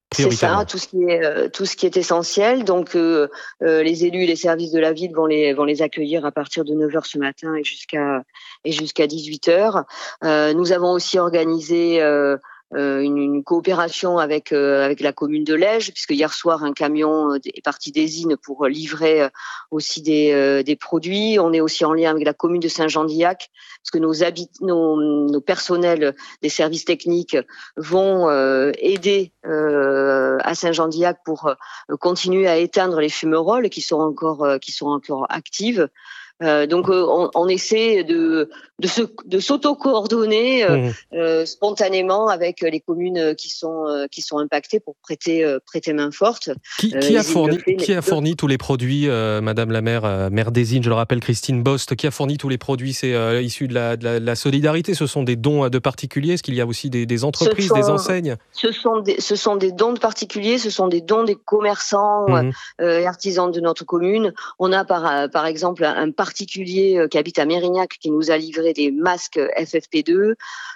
C'est ça, tout ce qui est essentiel. Donc, les élus et les services de la ville vont les accueillir à partir de 9h ce matin et jusqu'à 18h. Nous avons aussi organisé une coopération avec la commune de Lège, puisque hier soir un camion est parti d'Ésine pour livrer aussi des produits. On est aussi en lien avec la commune de Saint-Jean-d'Illac, parce que nos personnels des services techniques vont aider à Saint-Jean-d'Illac pour continuer à éteindre les fumerolles qui sont encore actives. Donc on essaie de s'auto-coordonner spontanément avec les communes qui sont impactées pour prêter main forte. Qui a fourni tous les produits, Madame la maire d'Ésine, je le rappelle, Christine Bost, qui a fourni tous les produits? C'est issu de la solidarité. Ce sont des dons de particuliers. Est-ce qu'il y a aussi des entreprises, des enseignes? Ce sont des dons de particuliers. Ce sont des dons des commerçants et artisans de notre commune. On a par exemple un particulier qui habite à Mérignac qui nous a livré des masques FFP2.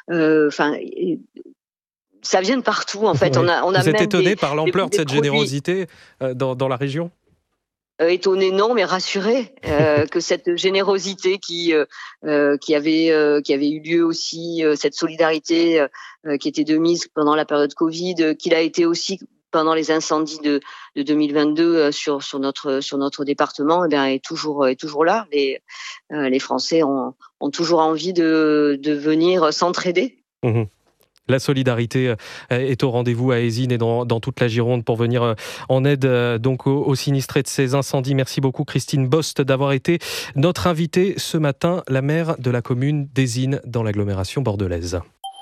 Ça vient de partout en fait. Oui. Vous êtes étonné par l'ampleur de cette générosité dans la région? Étonné non, mais rassuré que cette générosité qui avait eu lieu aussi, cette solidarité qui était de mise pendant la période Covid, qu'il a été aussi pendant les incendies de 2022 sur notre département, est toujours là. Les Français ont toujours envie de venir s'entraider. Mmh. La solidarité est au rendez-vous à Ésine et dans toute la Gironde pour venir en aide donc aux sinistrés de ces incendies. Merci beaucoup Christine Bost d'avoir été notre invitée ce matin, la maire de la commune d'Ésine dans l'agglomération bordelaise.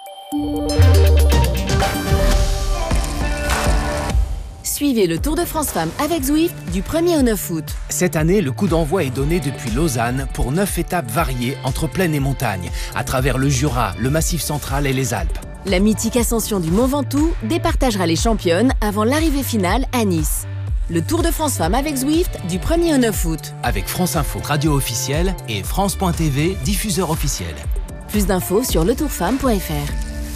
Suivez le Tour de France Femmes avec Zwift du 1er au 9 août. Cette année, le coup d'envoi est donné depuis Lausanne pour 9 étapes variées entre plaine et montagne, à travers le Jura, le Massif central et les Alpes. La mythique ascension du Mont Ventoux départagera les championnes avant l'arrivée finale à Nice. Le Tour de France Femmes avec Zwift du 1er au 9 août. Avec France Info, radio officielle, et France.tv, diffuseur officiel. Plus d'infos sur letourfemme.fr.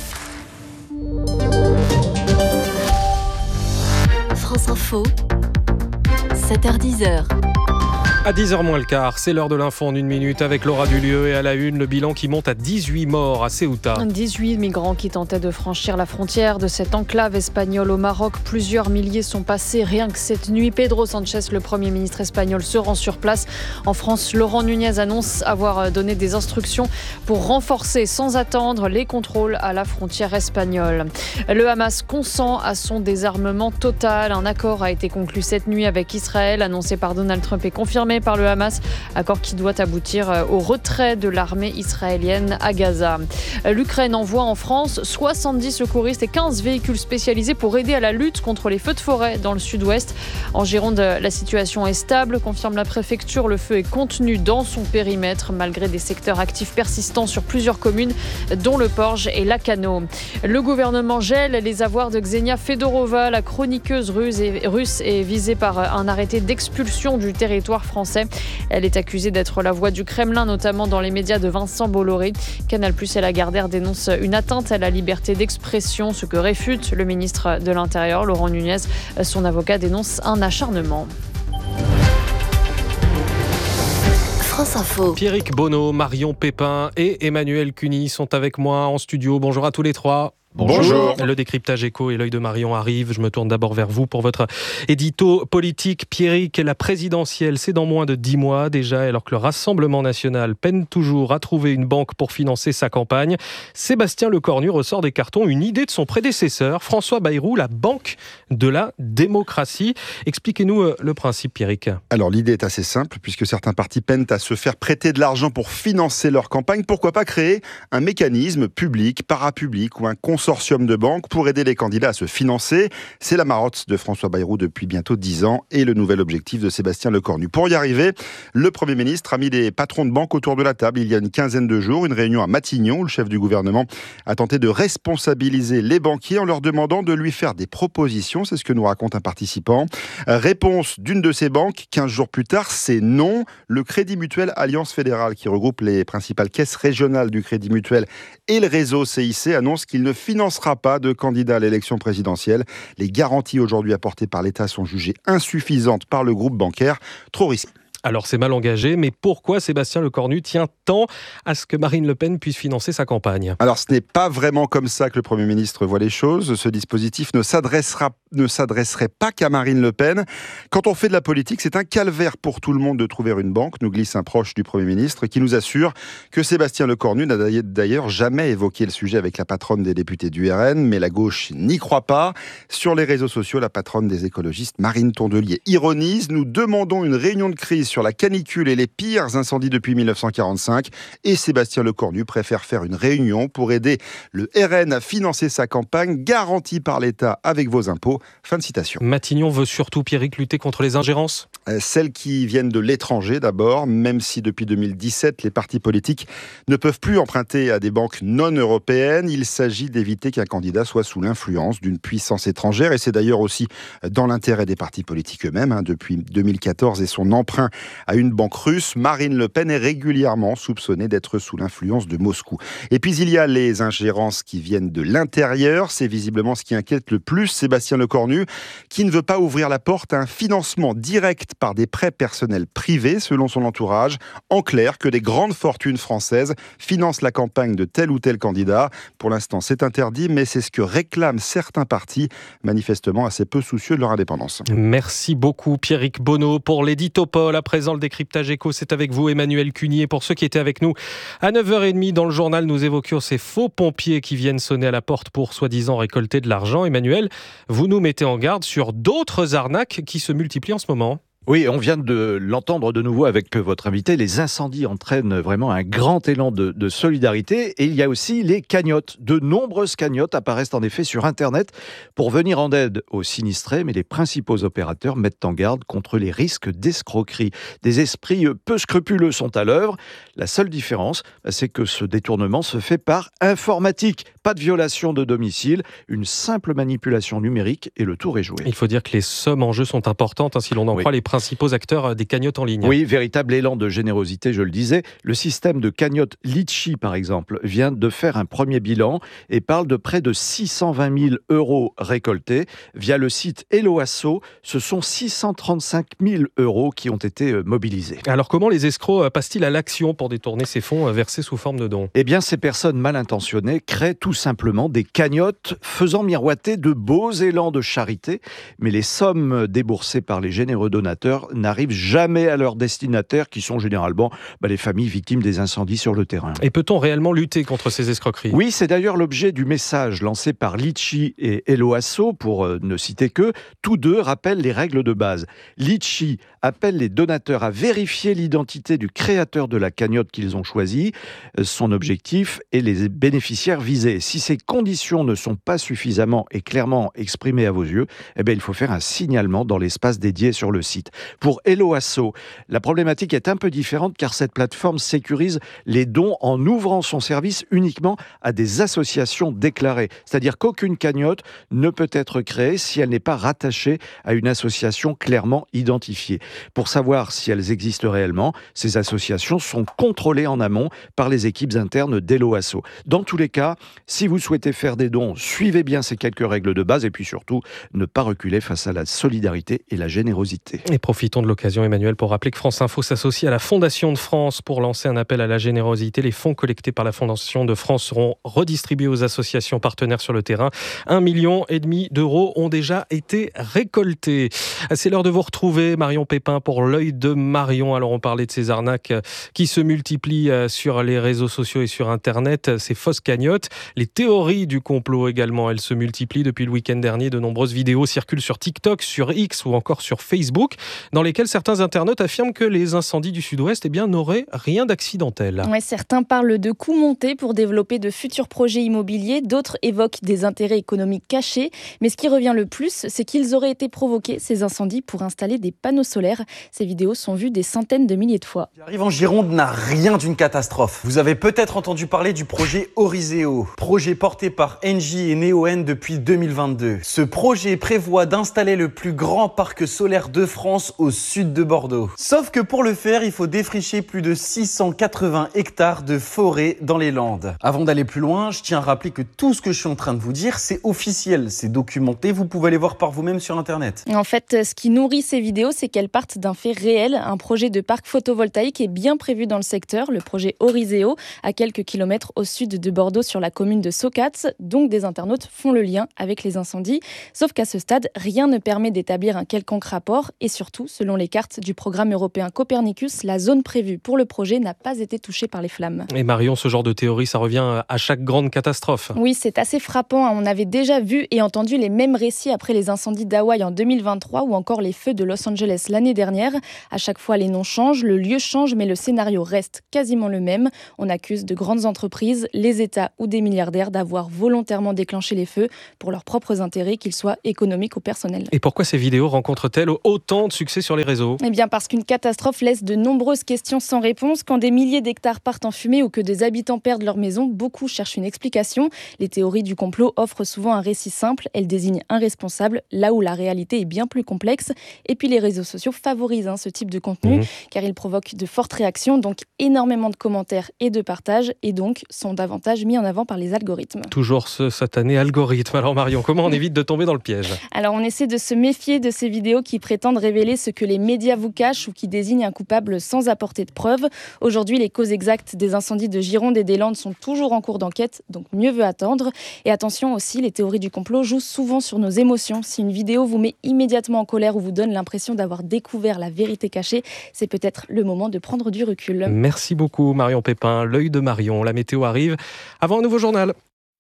France Info, 7h-10h. À 10h moins le quart, c'est l'heure de l'info en 1 minute avec Laura Dulieu et à la une, le bilan qui monte à 18 morts à Ceuta. 18 migrants qui tentaient de franchir la frontière de cette enclave espagnole au Maroc. Plusieurs milliers sont passés rien que cette nuit. Pedro Sánchez, le Premier ministre espagnol, se rend sur place. En France, Laurent Nunez annonce avoir donné des instructions pour renforcer sans attendre les contrôles à la frontière espagnole. Le Hamas consent à son désarmement total. Un accord a été conclu cette nuit avec Israël, annoncé par Donald Trump et confirmé par le Hamas, accord qui doit aboutir au retrait de l'armée israélienne à Gaza. L'Ukraine envoie en France 70 secouristes et 15 véhicules spécialisés pour aider à la lutte contre les feux de forêt dans le sud-ouest. En Gironde, la situation est stable, confirme la préfecture. Le feu est contenu dans son périmètre malgré des secteurs actifs persistants sur plusieurs communes, dont le Porge et Lacanau. Le gouvernement gèle les avoirs de Ksenia Fedorova. La chroniqueuse russe est visée par un arrêté d'expulsion du territoire français. Elle est accusée d'être la voix du Kremlin, notamment dans les médias de Vincent Bolloré. Canal+ et Lagardère dénoncent une atteinte à la liberté d'expression, ce que réfute le ministre de l'Intérieur, Laurent Nunez. Son avocat dénonce un acharnement. France Info. Pierrick Bonneau, Marion Pépin et Emmanuel Cuny sont avec moi en studio. Bonjour à tous les trois. Bonjour. Le décryptage écho et l'œil de Marion arrive. Je me tourne d'abord vers vous pour votre édito politique. Pierrick, la présidentielle, c'est dans moins de 10 mois déjà, alors que le Rassemblement national peine toujours à trouver une banque pour financer sa campagne. Sébastien Lecornu ressort des cartons une idée de son prédécesseur, François Bayrou, la banque de la démocratie. Expliquez-nous le principe, Pierrick. Alors l'idée est assez simple, puisque certains partis peinent à se faire prêter de l'argent pour financer leur campagne. Pourquoi pas créer un mécanisme public, parapublic ou un consortium de banques pour aider les candidats à se financer. C'est la marotte de François Bayrou depuis bientôt 10 ans et le nouvel objectif de Sébastien Lecornu. Pour y arriver, le Premier ministre a mis les patrons de banques autour de la table il y a une quinzaine de jours. Une réunion à Matignon où le chef du gouvernement a tenté de responsabiliser les banquiers en leur demandant de lui faire des propositions. C'est ce que nous raconte un participant. Réponse d'une de ces banques, 15 jours plus tard, c'est non. Le Crédit Mutuel Alliance Fédérale, qui regroupe les principales caisses régionales du Crédit Mutuel et le réseau CIC, annonce qu'il ne financera financera pas de candidat à l'élection présidentielle. Les garanties aujourd'hui apportées par l'État sont jugées insuffisantes par le groupe bancaire. Trop risqué. Alors c'est mal engagé, mais pourquoi Sébastien Lecornu tient tant à ce que Marine Le Pen puisse financer sa campagne ? Alors ce n'est pas vraiment comme ça que le Premier ministre voit les choses. Ce dispositif ne s'adresserait pas qu'à Marine Le Pen. Quand on fait de la politique, c'est un calvaire pour tout le monde de trouver une banque, nous glisse un proche du Premier ministre qui nous assure que Sébastien Lecornu n'a d'ailleurs jamais évoqué le sujet avec la patronne des députés du RN, mais la gauche n'y croit pas. Sur les réseaux sociaux, la patronne des écologistes, Marine Tondelier, ironise « Nous demandons une réunion de crise sur la canicule et les pires incendies depuis 1945 et Sébastien Lecornu préfère faire une réunion pour aider le RN à financer sa campagne garantie par l'État avec vos impôts. » Fin de citation. Matignon veut surtout, Pierrick, lutter contre les ingérences ? Celles qui viennent de l'étranger d'abord, même si depuis 2017, les partis politiques ne peuvent plus emprunter à des banques non européennes. Il s'agit d'éviter qu'un candidat soit sous l'influence d'une puissance étrangère et c'est d'ailleurs aussi dans l'intérêt des partis politiques eux-mêmes. Depuis 2014 et son emprunt à une banque russe, Marine Le Pen est régulièrement soupçonnée d'être sous l'influence de Moscou. Et puis il y a les ingérences qui viennent de l'intérieur. C'est visiblement ce qui inquiète le plus Sébastien Lecornu, qui ne veut pas ouvrir la porte à un financement direct par des prêts personnels privés, selon son entourage. En clair, que des grandes fortunes françaises financent la campagne de tel ou tel candidat. Pour l'instant, c'est interdit, mais c'est ce que réclament certains partis, manifestement assez peu soucieux de leur indépendance. Merci beaucoup, Pierrick Bonneau, pour l'éditopole. À présent, le décryptage éco, c'est avec vous, Emmanuel Cunier. Pour ceux qui étaient avec nous à 9h30 dans le journal, nous évoquions ces faux pompiers qui viennent sonner à la porte pour soi-disant récolter de l'argent. Emmanuel, vous nous mettez en garde sur d'autres arnaques qui se multiplient en ce moment. Oui, on vient de l'entendre de nouveau avec votre invité. Les incendies entraînent vraiment un grand élan de solidarité. Et il y a aussi les cagnottes. De nombreuses cagnottes apparaissent en effet sur Internet pour venir en aide aux sinistrés. Mais les principaux opérateurs mettent en garde contre les risques d'escroquerie. Des esprits peu scrupuleux sont à l'œuvre. La seule différence, c'est que ce détournement se fait par informatique. Pas de violation de domicile, une simple manipulation numérique et le tour est joué. Il faut dire que les sommes en jeu sont importantes, si l'on en croit les principaux acteurs des cagnottes en ligne. Oui, véritable élan de générosité, je le disais. Le système de cagnotte Litchi, par exemple, vient de faire un premier bilan et parle de près de 620 000 € récoltés. Via le site Helloasso, ce sont 635 000 € qui ont été mobilisés. Alors comment les escrocs passent-ils à l'action pour détourner ces fonds versés sous forme de dons ? Eh bien, ces personnes mal intentionnées créent tout simplement des cagnottes faisant miroiter de beaux élans de charité. Mais les sommes déboursées par les généreux donateurs n'arrivent jamais à leurs destinataires qui sont généralement les familles victimes des incendies sur le terrain. Et peut-on réellement lutter contre ces escroqueries ? Oui, c'est d'ailleurs l'objet du message lancé par Litchi et Helloasso, pour ne citer que. Tous deux rappellent les règles de base. Litchi appelle les donateurs à vérifier l'identité du créateur de la cagnotte qu'ils ont choisie, son objectif et les bénéficiaires visés. Si ces conditions ne sont pas suffisamment et clairement exprimées à vos yeux, il faut faire un signalement dans l'espace dédié sur le site. Pour Helloasso, la problématique est un peu différente car cette plateforme sécurise les dons en ouvrant son service uniquement à des associations déclarées. C'est-à-dire qu'aucune cagnotte ne peut être créée si elle n'est pas rattachée à une association clairement identifiée. Pour savoir si elles existent réellement, ces associations sont contrôlées en amont par les équipes internes d'Helloasso. Dans tous les cas, si vous souhaitez faire des dons, suivez bien ces quelques règles de base et puis surtout, ne pas reculer face à la solidarité et la générosité. Et profitons de l'occasion, Emmanuel, pour rappeler que France Info s'associe à la Fondation de France pour lancer un appel à la générosité. Les fonds collectés par la Fondation de France seront redistribués aux associations partenaires sur le terrain. 1,5 million d'euros ont déjà été récoltés. C'est l'heure de vous retrouver, Marion Pépin, pour l'œil de Marion. Alors, on parlait de ces arnaques qui se multiplient sur les réseaux sociaux et sur Internet, ces fausses cagnottes. Les théories du complot également, elles se multiplient. Depuis le week-end dernier, de nombreuses vidéos circulent sur TikTok, sur X ou encore sur Facebook, dans lesquelles certains internautes affirment que les incendies du Sud-Ouest n'auraient rien d'accidentel. Ouais, certains parlent de coûts montés pour développer de futurs projets immobiliers, d'autres évoquent des intérêts économiques cachés. Mais ce qui revient le plus, c'est qu'ils auraient été provoqués, ces incendies, pour installer des panneaux solaires. Ces vidéos sont vues des centaines de milliers de fois. Ce qui arrive en Gironde n'a rien d'une catastrophe. Vous avez peut-être entendu parler du projet Oriseo, projet porté par Engie et Neoen depuis 2022. Ce projet prévoit d'installer le plus grand parc solaire de France France, au sud de Bordeaux. Sauf que pour le faire, il faut défricher plus de 680 hectares de forêt dans les Landes. Avant d'aller plus loin, je tiens à rappeler que tout ce que je suis en train de vous dire, c'est officiel, c'est documenté, vous pouvez aller voir par vous-même sur Internet. En fait, ce qui nourrit ces vidéos, c'est qu'elles partent d'un fait réel. Un projet de parc photovoltaïque est bien prévu dans le secteur, le projet Oriseo, à quelques kilomètres au sud de Bordeaux, sur la commune de Socats. Donc des internautes font le lien avec les incendies. Sauf qu'à ce stade, rien ne permet d'établir un quelconque rapport. Et surtout, selon les cartes du programme européen Copernicus, la zone prévue pour le projet n'a pas été touchée par les flammes. Et Marion, ce genre de théorie, ça revient à chaque grande catastrophe. Oui, c'est assez frappant. On avait déjà vu et entendu les mêmes récits après les incendies d'Hawaï en 2023 ou encore les feux de Los Angeles l'année dernière. À chaque fois, les noms changent, le lieu change, mais le scénario reste quasiment le même. On accuse de grandes entreprises, les États ou des milliardaires d'avoir volontairement déclenché les feux pour leurs propres intérêts, qu'ils soient économiques ou personnels. Et pourquoi ces vidéos rencontrent-elles autant de succès sur les réseaux ? Eh bien parce qu'une catastrophe laisse de nombreuses questions sans réponse. Quand des milliers d'hectares partent en fumée ou que des habitants perdent leur maison, beaucoup cherchent une explication. Les théories du complot offrent souvent un récit simple. Elles désignent un responsable, là où la réalité est bien plus complexe. Et puis les réseaux sociaux favorisent ce type de contenu, car ils provoquent de fortes réactions, donc énormément de commentaires et de partages, et donc sont davantage mis en avant par les algorithmes. Toujours ce satané algorithme. Alors Marion, comment on évite de tomber dans le piège ? Alors on essaie de se méfier de ces vidéos qui prétendent révéler ce que les médias vous cachent ou qui désignent un coupable sans apporter de preuves. Aujourd'hui, les causes exactes des incendies de Gironde et des Landes sont toujours en cours d'enquête, donc mieux vaut attendre. Et attention aussi, les théories du complot jouent souvent sur nos émotions. Si une vidéo vous met immédiatement en colère ou vous donne l'impression d'avoir découvert la vérité cachée, c'est peut-être le moment de prendre du recul. Merci beaucoup Marion Pépin. L'œil de Marion, la météo arrive avant un nouveau journal.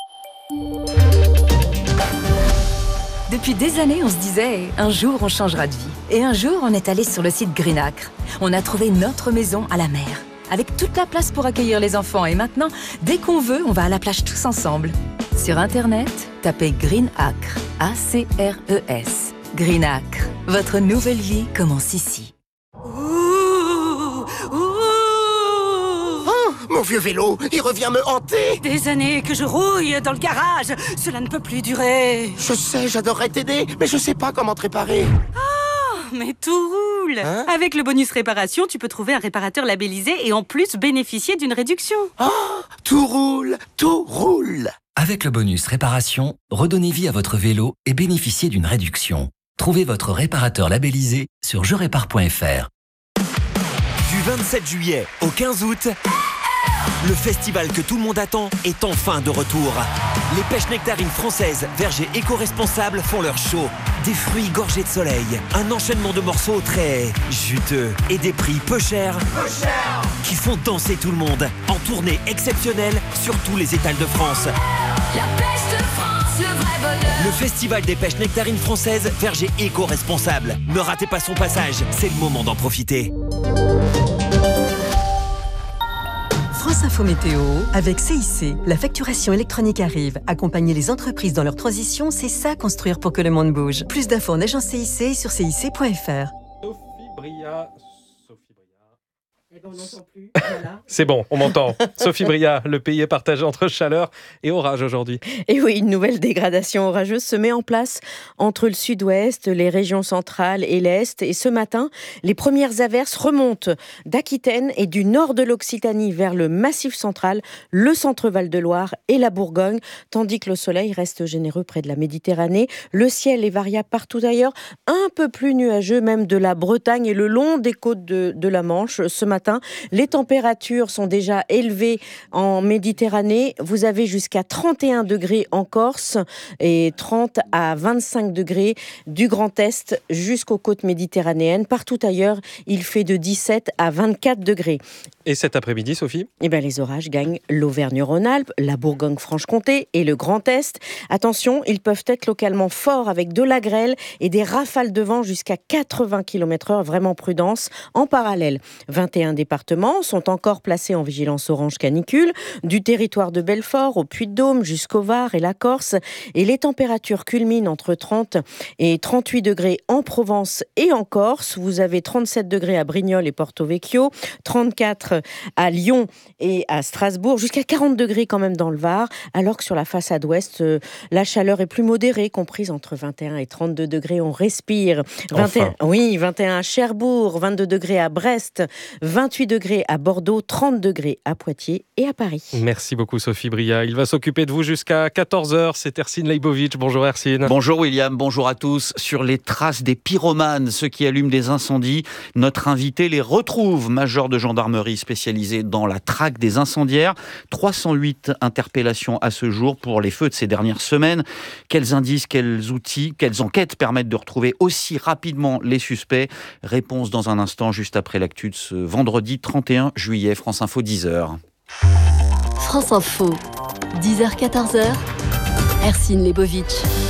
Depuis des années, on se disait « un jour, on changera de vie ». Et un jour, on est allé sur le site Greenacre. On a trouvé notre maison à la mer, avec toute la place pour accueillir les enfants. Et maintenant, dès qu'on veut, on va à la plage tous ensemble. Sur Internet, tapez Greenacre, A-C-R-E-S. Greenacre, votre nouvelle vie commence ici. Mon vieux vélo, il revient me hanter. Des années que je rouille dans le garage. Cela ne peut plus durer. Je sais, j'adorerais t'aider, mais je sais pas comment te réparer. Oh, mais tout roule. Avec le bonus réparation, tu peux trouver un réparateur labellisé et en plus bénéficier d'une réduction. Oh, tout roule, tout roule. Avec le bonus réparation, redonnez vie à votre vélo et bénéficiez d'une réduction. Trouvez votre réparateur labellisé sur jerépare.fr. Du 27 juillet au 15 août, le festival que tout le monde attend est enfin de retour. Les pêches nectarines françaises, vergers éco-responsables font leur show. Des fruits gorgés de soleil, un enchaînement de morceaux très juteux et des prix peu chers qui font danser tout le monde. En tournée exceptionnelle sur tous les étals de France. La pêche de France, le vrai bonheur. Le festival des pêches nectarines françaises, vergers éco-responsables. Ne ratez pas son passage, c'est le moment d'en profiter. France Info Météo, avec CIC, la facturation électronique arrive. Accompagner les entreprises dans leur transition, c'est ça construire pour que le monde bouge. Plus d'infos en agence CIC et sur cic.fr. On n'entend plus. Voilà. C'est bon, on m'entend. Sophie Bria, le pays est partagé entre chaleur et orage aujourd'hui. Et oui, une nouvelle dégradation orageuse se met en place entre le sud-ouest, les régions centrales et l'est. Et ce matin, les premières averses remontent d'Aquitaine et du nord de l'Occitanie vers le Massif central, le centre Val-de-Loire et la Bourgogne, tandis que le soleil reste généreux près de la Méditerranée. Le ciel est variable partout ailleurs, un peu plus nuageux même de la Bretagne et le long des côtes de la Manche. Ce matin, les températures sont déjà élevées en Méditerranée. Vous avez jusqu'à 31 degrés en Corse et 30 à 25 degrés du Grand Est jusqu'aux côtes méditerranéennes. Partout ailleurs, il fait de 17 à 24 degrés. Et cet après-midi, Sophie ? Les orages gagnent l'Auvergne-Rhône-Alpes, la Bourgogne-Franche-Comté et le Grand Est. Attention, ils peuvent être localement forts avec de la grêle et des rafales de vent jusqu'à 80 km/h. Vraiment prudence. En parallèle, 21 départements sont encore placés en vigilance orange canicule, du territoire de Belfort au Puy-de-Dôme jusqu'au Var et la Corse. Et les températures culminent entre 30 et 38 degrés en Provence et en Corse. Vous avez 37 degrés à Brignoles et Porto Vecchio, 34 à Lyon et à Strasbourg, jusqu'à 40 degrés quand même dans le Var, alors que sur la façade ouest, la chaleur est plus modérée, comprise entre 21 et 32 degrés. On respire. 21 à Cherbourg, 22 degrés à Brest, 28 degrés à Bordeaux, 30 degrés à Poitiers et à Paris. Merci beaucoup Sophie Bria. Il va s'occuper de vous jusqu'à 14h. C'est Ercine Leibovitch. Bonjour Ercine. Bonjour William, bonjour à tous. Sur les traces des pyromanes, ceux qui allument des incendies, notre invité les retrouve. Major de gendarmerie spécialisé dans la traque des incendiaires. 308 interpellations à ce jour pour les feux de ces dernières semaines. Quels indices, quels outils, quelles enquêtes permettent de retrouver aussi rapidement les suspects? Réponse dans un instant, juste après l'actu de ce vendredi 31 juillet. France Info, 10h. France Info, 10h-14h, Ercine Leibovitch.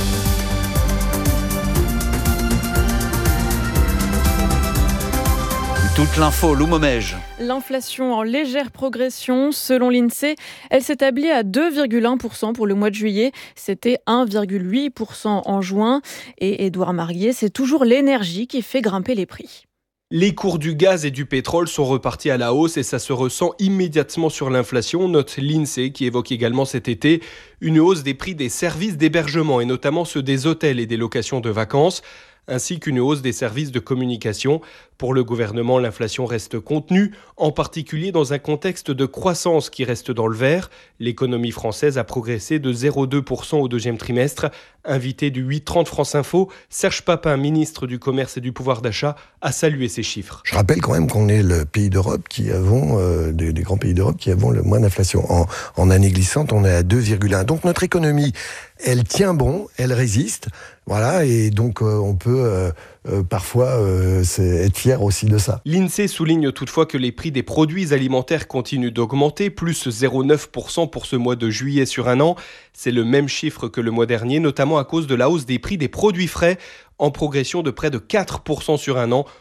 Toute l'info, Lou Momège. L'inflation en légère progression, selon l'INSEE, elle s'établit à 2,1% pour le mois de juillet. C'était 1,8% en juin. Et Édouard Marguier, c'est toujours l'énergie qui fait grimper les prix. Les cours du gaz et du pétrole sont repartis à la hausse et ça se ressent immédiatement sur l'inflation, note l'INSEE qui évoque également cet été une hausse des prix des services d'hébergement et notamment ceux des hôtels et des locations de vacances, ainsi qu'une hausse des services de communication. Pour le gouvernement, l'inflation reste contenue, en particulier dans un contexte de croissance qui reste dans le vert. L'économie française a progressé de 0,2% au deuxième trimestre. Invité du 8h30 France Info, Serge Papin, ministre du Commerce et du Pouvoir d'achat, a salué ces chiffres. Je rappelle quand même qu'on est le pays d'Europe qui avons, des grands pays d'Europe qui avons le moins d'inflation. En année glissante, on est à 2,1. Donc notre économie, elle tient bon, elle résiste. Voilà, et donc on peut parfois être fier aussi de ça. L'INSEE souligne toutefois que les prix des produits alimentaires continuent d'augmenter, plus 0,9% pour ce mois de juillet sur un an. C'est le même chiffre que le mois dernier, notamment à cause de la hausse des prix des produits frais, en progression de près de 4% sur un an,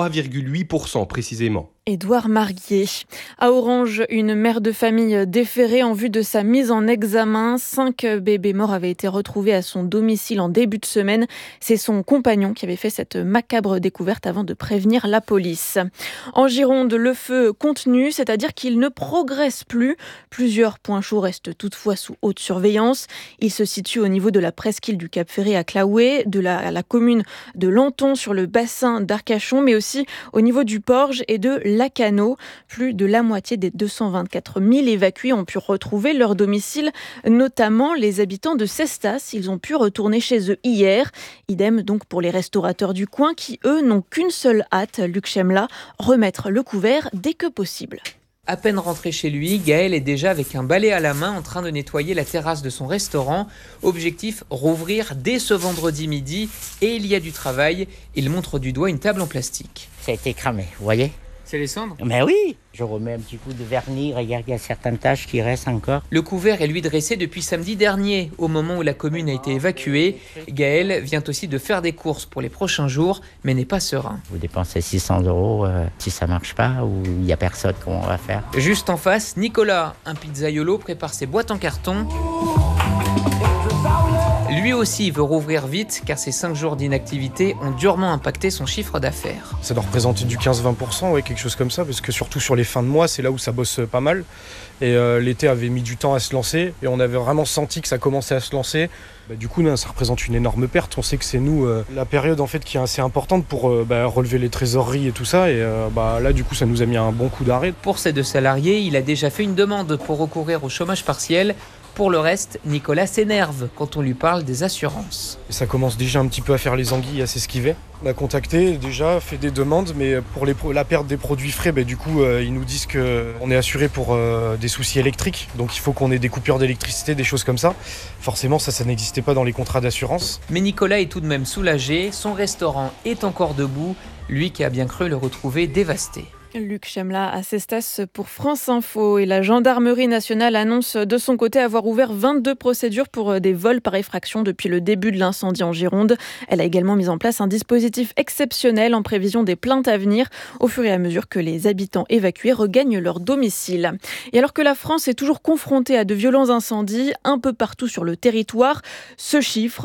3,8% précisément. Édouard Marguier. À Orange, une mère de famille déférée en vue de sa mise en examen. 5 bébés morts avaient été retrouvés à son domicile en début de semaine. C'est son compagnon qui avait fait cette macabre découverte avant de prévenir la police. En Gironde, le feu continue, c'est-à-dire qu'il ne progresse plus. Plusieurs points chauds restent toutefois sous haute surveillance. Il se situe au niveau de la presqu'île du Cap-Ferré à Claouet, de la commune de Lanton sur le bassin d'Arcachon, mais aussi au niveau du Porge et de Lacano. Plus de la moitié des 224 000 évacués ont pu retrouver leur domicile, notamment les habitants de Cestas. Ils ont pu retourner chez eux hier. Idem donc pour les restaurateurs du coin qui, eux, n'ont qu'une seule hâte, Luc Chemla, remettre le couvert dès que possible. À peine rentré chez lui, Gaël est déjà avec un balai à la main en train de nettoyer la terrasse de son restaurant. Objectif, rouvrir dès ce vendredi midi. Et il y a du travail. Il montre du doigt une table en plastique. Ça a été cramé, vous voyez ? C'est les cendres ? Mais oui, je remets un petit coup de vernis, regarde, il y a certaines taches qui restent encore. Le couvert est lui dressé depuis samedi dernier, au moment où la commune a été évacuée. Gaël vient aussi de faire des courses pour les prochains jours, mais n'est pas serein. Vous dépensez 600 € si ça marche pas ou il n'y a personne, comment on va faire ? Juste en face, Nicolas, un pizzaiolo, prépare ses boîtes en carton. Lui aussi veut rouvrir vite car ces 5 jours d'inactivité ont durement impacté son chiffre d'affaires. Ça doit représenter du 15-20%, ouais, quelque chose comme ça, parce que surtout sur les fins de mois, c'est là où ça bosse pas mal. Et l'été avait mis du temps à se lancer et on avait vraiment senti que ça commençait à se lancer. Du coup, ça représente une énorme perte. On sait que c'est nous, la période en fait qui est assez importante pour relever les trésoreries et tout ça. Et là, du coup, ça nous a mis un bon coup d'arrêt. Pour ces 2 salariés, il a déjà fait une demande pour recourir au chômage partiel. Pour le reste, Nicolas s'énerve quand on lui parle des assurances. Et ça commence déjà un petit peu à faire les anguilles, à s'esquiver. On a contacté déjà, fait des demandes, mais pour la perte des produits frais, du coup, ils nous disent qu'on est assuré pour des soucis électriques. Donc il faut qu'on ait des coupures d'électricité, des choses comme ça. Forcément, ça n'existait pas dans les contrats d'assurance. Mais Nicolas est tout de même soulagé, son restaurant est encore debout, lui qui a bien cru le retrouver dévasté. Luc Chemla à Cestas pour France Info. Et la gendarmerie nationale annonce de son côté avoir ouvert 22 procédures pour des vols par effraction depuis le début de l'incendie en Gironde. Elle a également mis en place un dispositif exceptionnel en prévision des plaintes à venir au fur et à mesure que les habitants évacués regagnent leur domicile. Et alors que la France est toujours confrontée à de violents incendies un peu partout sur le territoire, ce chiffre,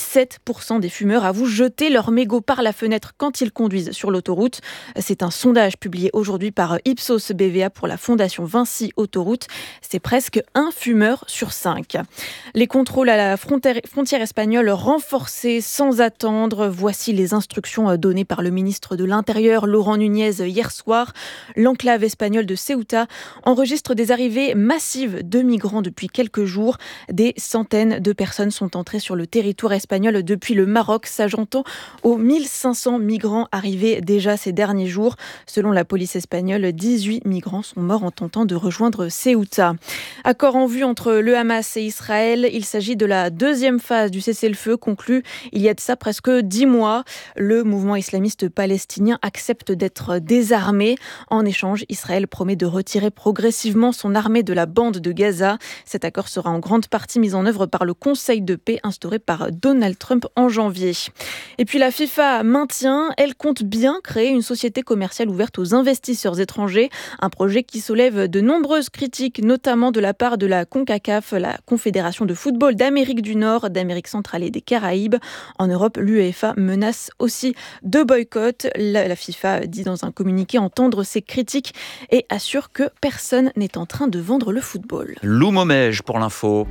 17% des fumeurs avouent jeter leur mégot par la fenêtre quand ils conduisent sur l'autoroute. C'est un sondage publié aujourd'hui par Ipsos BVA pour la Fondation Vinci Autoroute. C'est presque un fumeur sur 5. Les contrôles à la frontière espagnole renforcés sans attendre. Voici les instructions données par le ministre de l'Intérieur, Laurent Nunez, hier soir. L'enclave espagnole de Ceuta enregistre des arrivées massives de migrants depuis quelques jours. Des centaines de personnes sont entrées sur le territoire espagnol depuis le Maroc, s'ajoutant aux 1500 migrants arrivés déjà ces derniers jours. Selon la police espagnole, 18 migrants sont morts en tentant de rejoindre Ceuta. Accord en vue entre le Hamas et Israël. Il s'agit de la deuxième phase du cessez-le-feu conclu il y a de ça presque 10 mois. Le mouvement islamiste palestinien accepte d'être désarmé. En échange, Israël promet de retirer progressivement son armée de la bande de Gaza. Cet accord sera en grande partie mis en œuvre par le Conseil de paix instauré par Donald Trump en janvier. Et puis la FIFA maintient, elle compte bien créer une société commerciale ouverte aux investisseurs étrangers, un projet qui soulève de nombreuses critiques, notamment de la part de la CONCACAF, la Confédération de football d'Amérique du Nord, d'Amérique centrale et des Caraïbes. En Europe, l'UEFA menace aussi de boycott. La FIFA dit dans un communiqué entendre ces critiques et assure que personne n'est en train de vendre le football. Lou Momège pour l'info.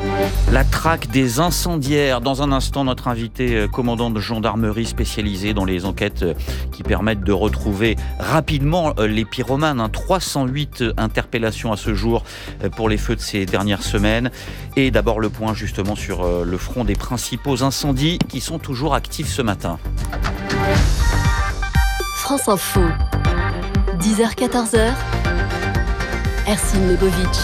La traque des incendiaires. Dans un instant, notre invité, commandant de gendarmerie spécialisé dans les enquêtes qui permettent de retrouver rapidement les pyromanes. 308 interpellations à ce jour pour les feux de ces dernières semaines. Et d'abord le point justement sur le front des principaux incendies qui sont toujours actifs ce matin. France Info, 10h-14h, Hercine Lebovitch.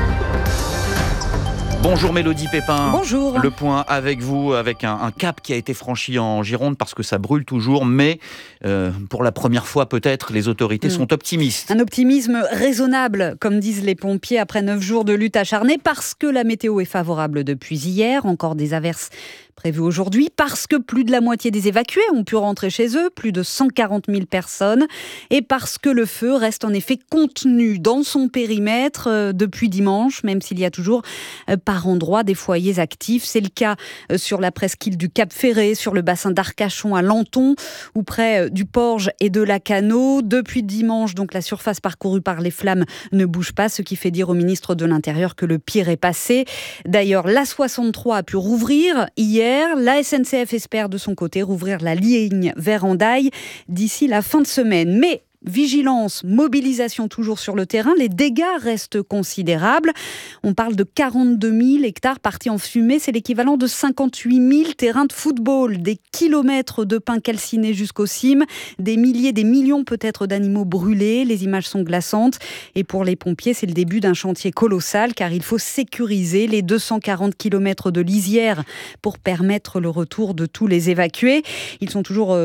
Bonjour Mélodie Pépin. Bonjour. Le point avec vous, avec un cap qui a été franchi en Gironde parce que ça brûle toujours, mais pour la première fois peut-être, les autorités sont optimistes. Un optimisme raisonnable, comme disent les pompiers après 9 jours de lutte acharnée, parce que la météo est favorable depuis hier, encore des averses prévues aujourd'hui, parce que plus de la moitié des évacués ont pu rentrer chez eux, plus de 140 000 personnes, et parce que le feu reste en effet contenu dans son périmètre depuis dimanche, même s'il y a toujours par endroits des foyers actifs. C'est le cas sur la presqu'île du Cap-Ferré, sur le bassin d'Arcachon à Lanton, ou près du Porge et de Lacanau. Depuis dimanche, donc, la surface parcourue par les flammes ne bouge pas, ce qui fait dire au ministre de l'Intérieur que le pire est passé. D'ailleurs, l'A63 a pu rouvrir hier. La SNCF espère de son côté rouvrir la ligne vers Hendaye d'ici la fin de semaine. Mais vigilance, mobilisation toujours sur le terrain, les dégâts restent considérables. On parle de 42 000 hectares partis en fumée, c'est l'équivalent de 58 000 terrains de football, des kilomètres de pins calcinés jusqu'aux cimes, des milliers, des millions peut-être d'animaux brûlés, les images sont glaçantes. Et pour les pompiers, c'est le début d'un chantier colossal car il faut sécuriser les 240 kilomètres de lisière pour permettre le retour de tous les évacués. Ils sont toujours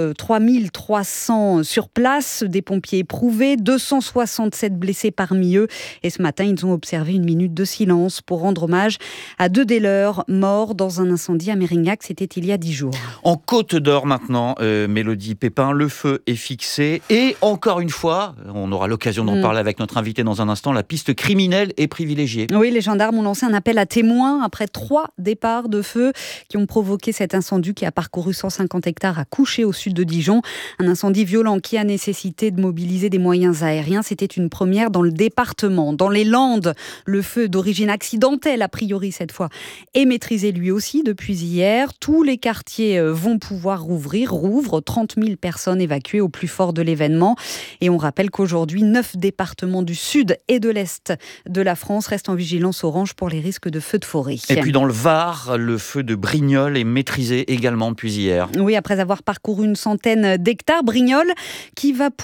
3300 sur place, des pompiers éprouvés, 267 blessés parmi eux. Et ce matin, ils ont observé une minute de silence pour rendre hommage à 2 des leurs morts dans un incendie à Mérignac. C'était il y a 10 jours. En Côte d'Or maintenant, Mélodie Pépin, le feu est fixé. Et encore une fois, on aura l'occasion d'en parler avec notre invité dans un instant, la piste criminelle est privilégiée. Oui, les gendarmes ont lancé un appel à témoins après 3 départs de feu qui ont provoqué cet incendie qui a parcouru 150 hectares à Couché au sud de Dijon. Un incendie violent qui a nécessité de mobiliser des moyens aériens. C'était une première dans le département. Dans les Landes, le feu d'origine accidentelle, a priori cette fois, est maîtrisé lui aussi depuis hier. Tous les quartiers vont pouvoir rouvrent 30 000 personnes évacuées au plus fort de l'événement. Et on rappelle qu'aujourd'hui, 9 départements du sud et de l'est de la France restent en vigilance orange pour les risques de feux de forêt. Et puis dans le Var, le feu de Brignoles est maîtrisé également depuis hier. Oui, après avoir parcouru une centaine d'hectares, Brignoles qui va pouvoir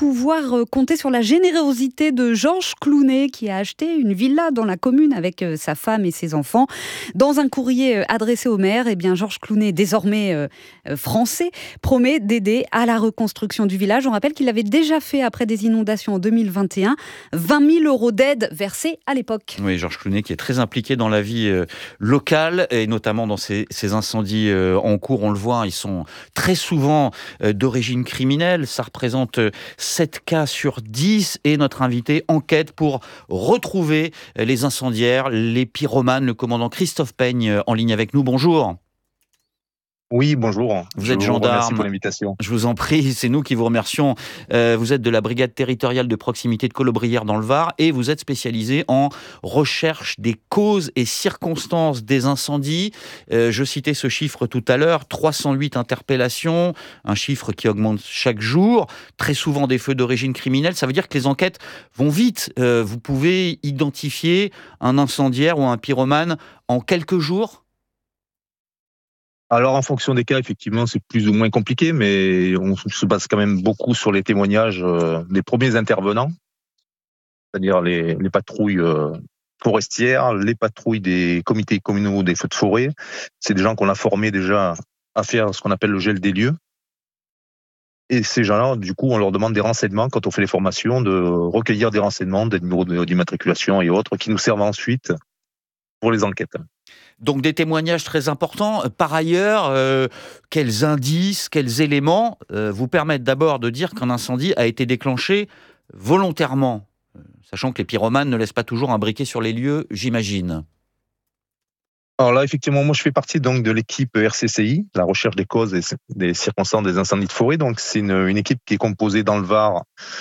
compter sur la générosité de Georges Clounet qui a acheté une villa dans la commune avec sa femme et ses enfants. Dans un courrier adressé au maire, Georges Clounet, désormais français, promet d'aider à la reconstruction du village. On rappelle qu'il l'avait déjà fait après des inondations en 2021. 20 000 € d'aide versés à l'époque. Oui, Georges Clounet qui est très impliqué dans la vie locale et notamment dans ces incendies en cours. On le voit, ils sont très souvent d'origine criminelle. Ça représente 7 cas sur 10 et notre invité enquête pour retrouver les incendiaires, les pyromanes. Le commandant Christophe Peigne en ligne avec nous. Bonjour. Oui, bonjour. Vous êtes gendarme. Merci pour l'invitation. Je vous en prie, c'est nous qui vous remercions. Vous êtes de la brigade territoriale de proximité de Colobrières dans le Var et vous êtes spécialisé en recherche des causes et circonstances des incendies. Je citais ce chiffre tout à l'heure, 308 interpellations, un chiffre qui augmente chaque jour, très souvent des feux d'origine criminelle. Ça veut dire que les enquêtes vont vite. Vous pouvez identifier un incendiaire ou un pyromane en quelques jours ? Alors, en fonction des cas, effectivement, c'est plus ou moins compliqué, mais on se base quand même beaucoup sur les témoignages des premiers intervenants, c'est-à-dire les patrouilles forestières, les patrouilles des comités communaux des feux de forêt. C'est des gens qu'on a formés déjà à faire ce qu'on appelle le gel des lieux. Et ces gens-là, du coup, on leur demande des renseignements quand on fait les formations, de recueillir des renseignements, des numéros d'immatriculation et autres, qui nous servent ensuite pour les enquêtes. Donc des témoignages très importants. Par ailleurs, quels indices, quels éléments vous permettent d'abord de dire qu'un incendie a été déclenché volontairement, sachant que les pyromanes ne laissent pas toujours un briquet sur les lieux, j'imagine. Alors là, effectivement, moi je fais partie donc de l'équipe RCCI, la recherche des causes et des circonstances des incendies de forêt. Donc c'est une équipe qui est composée dans le Var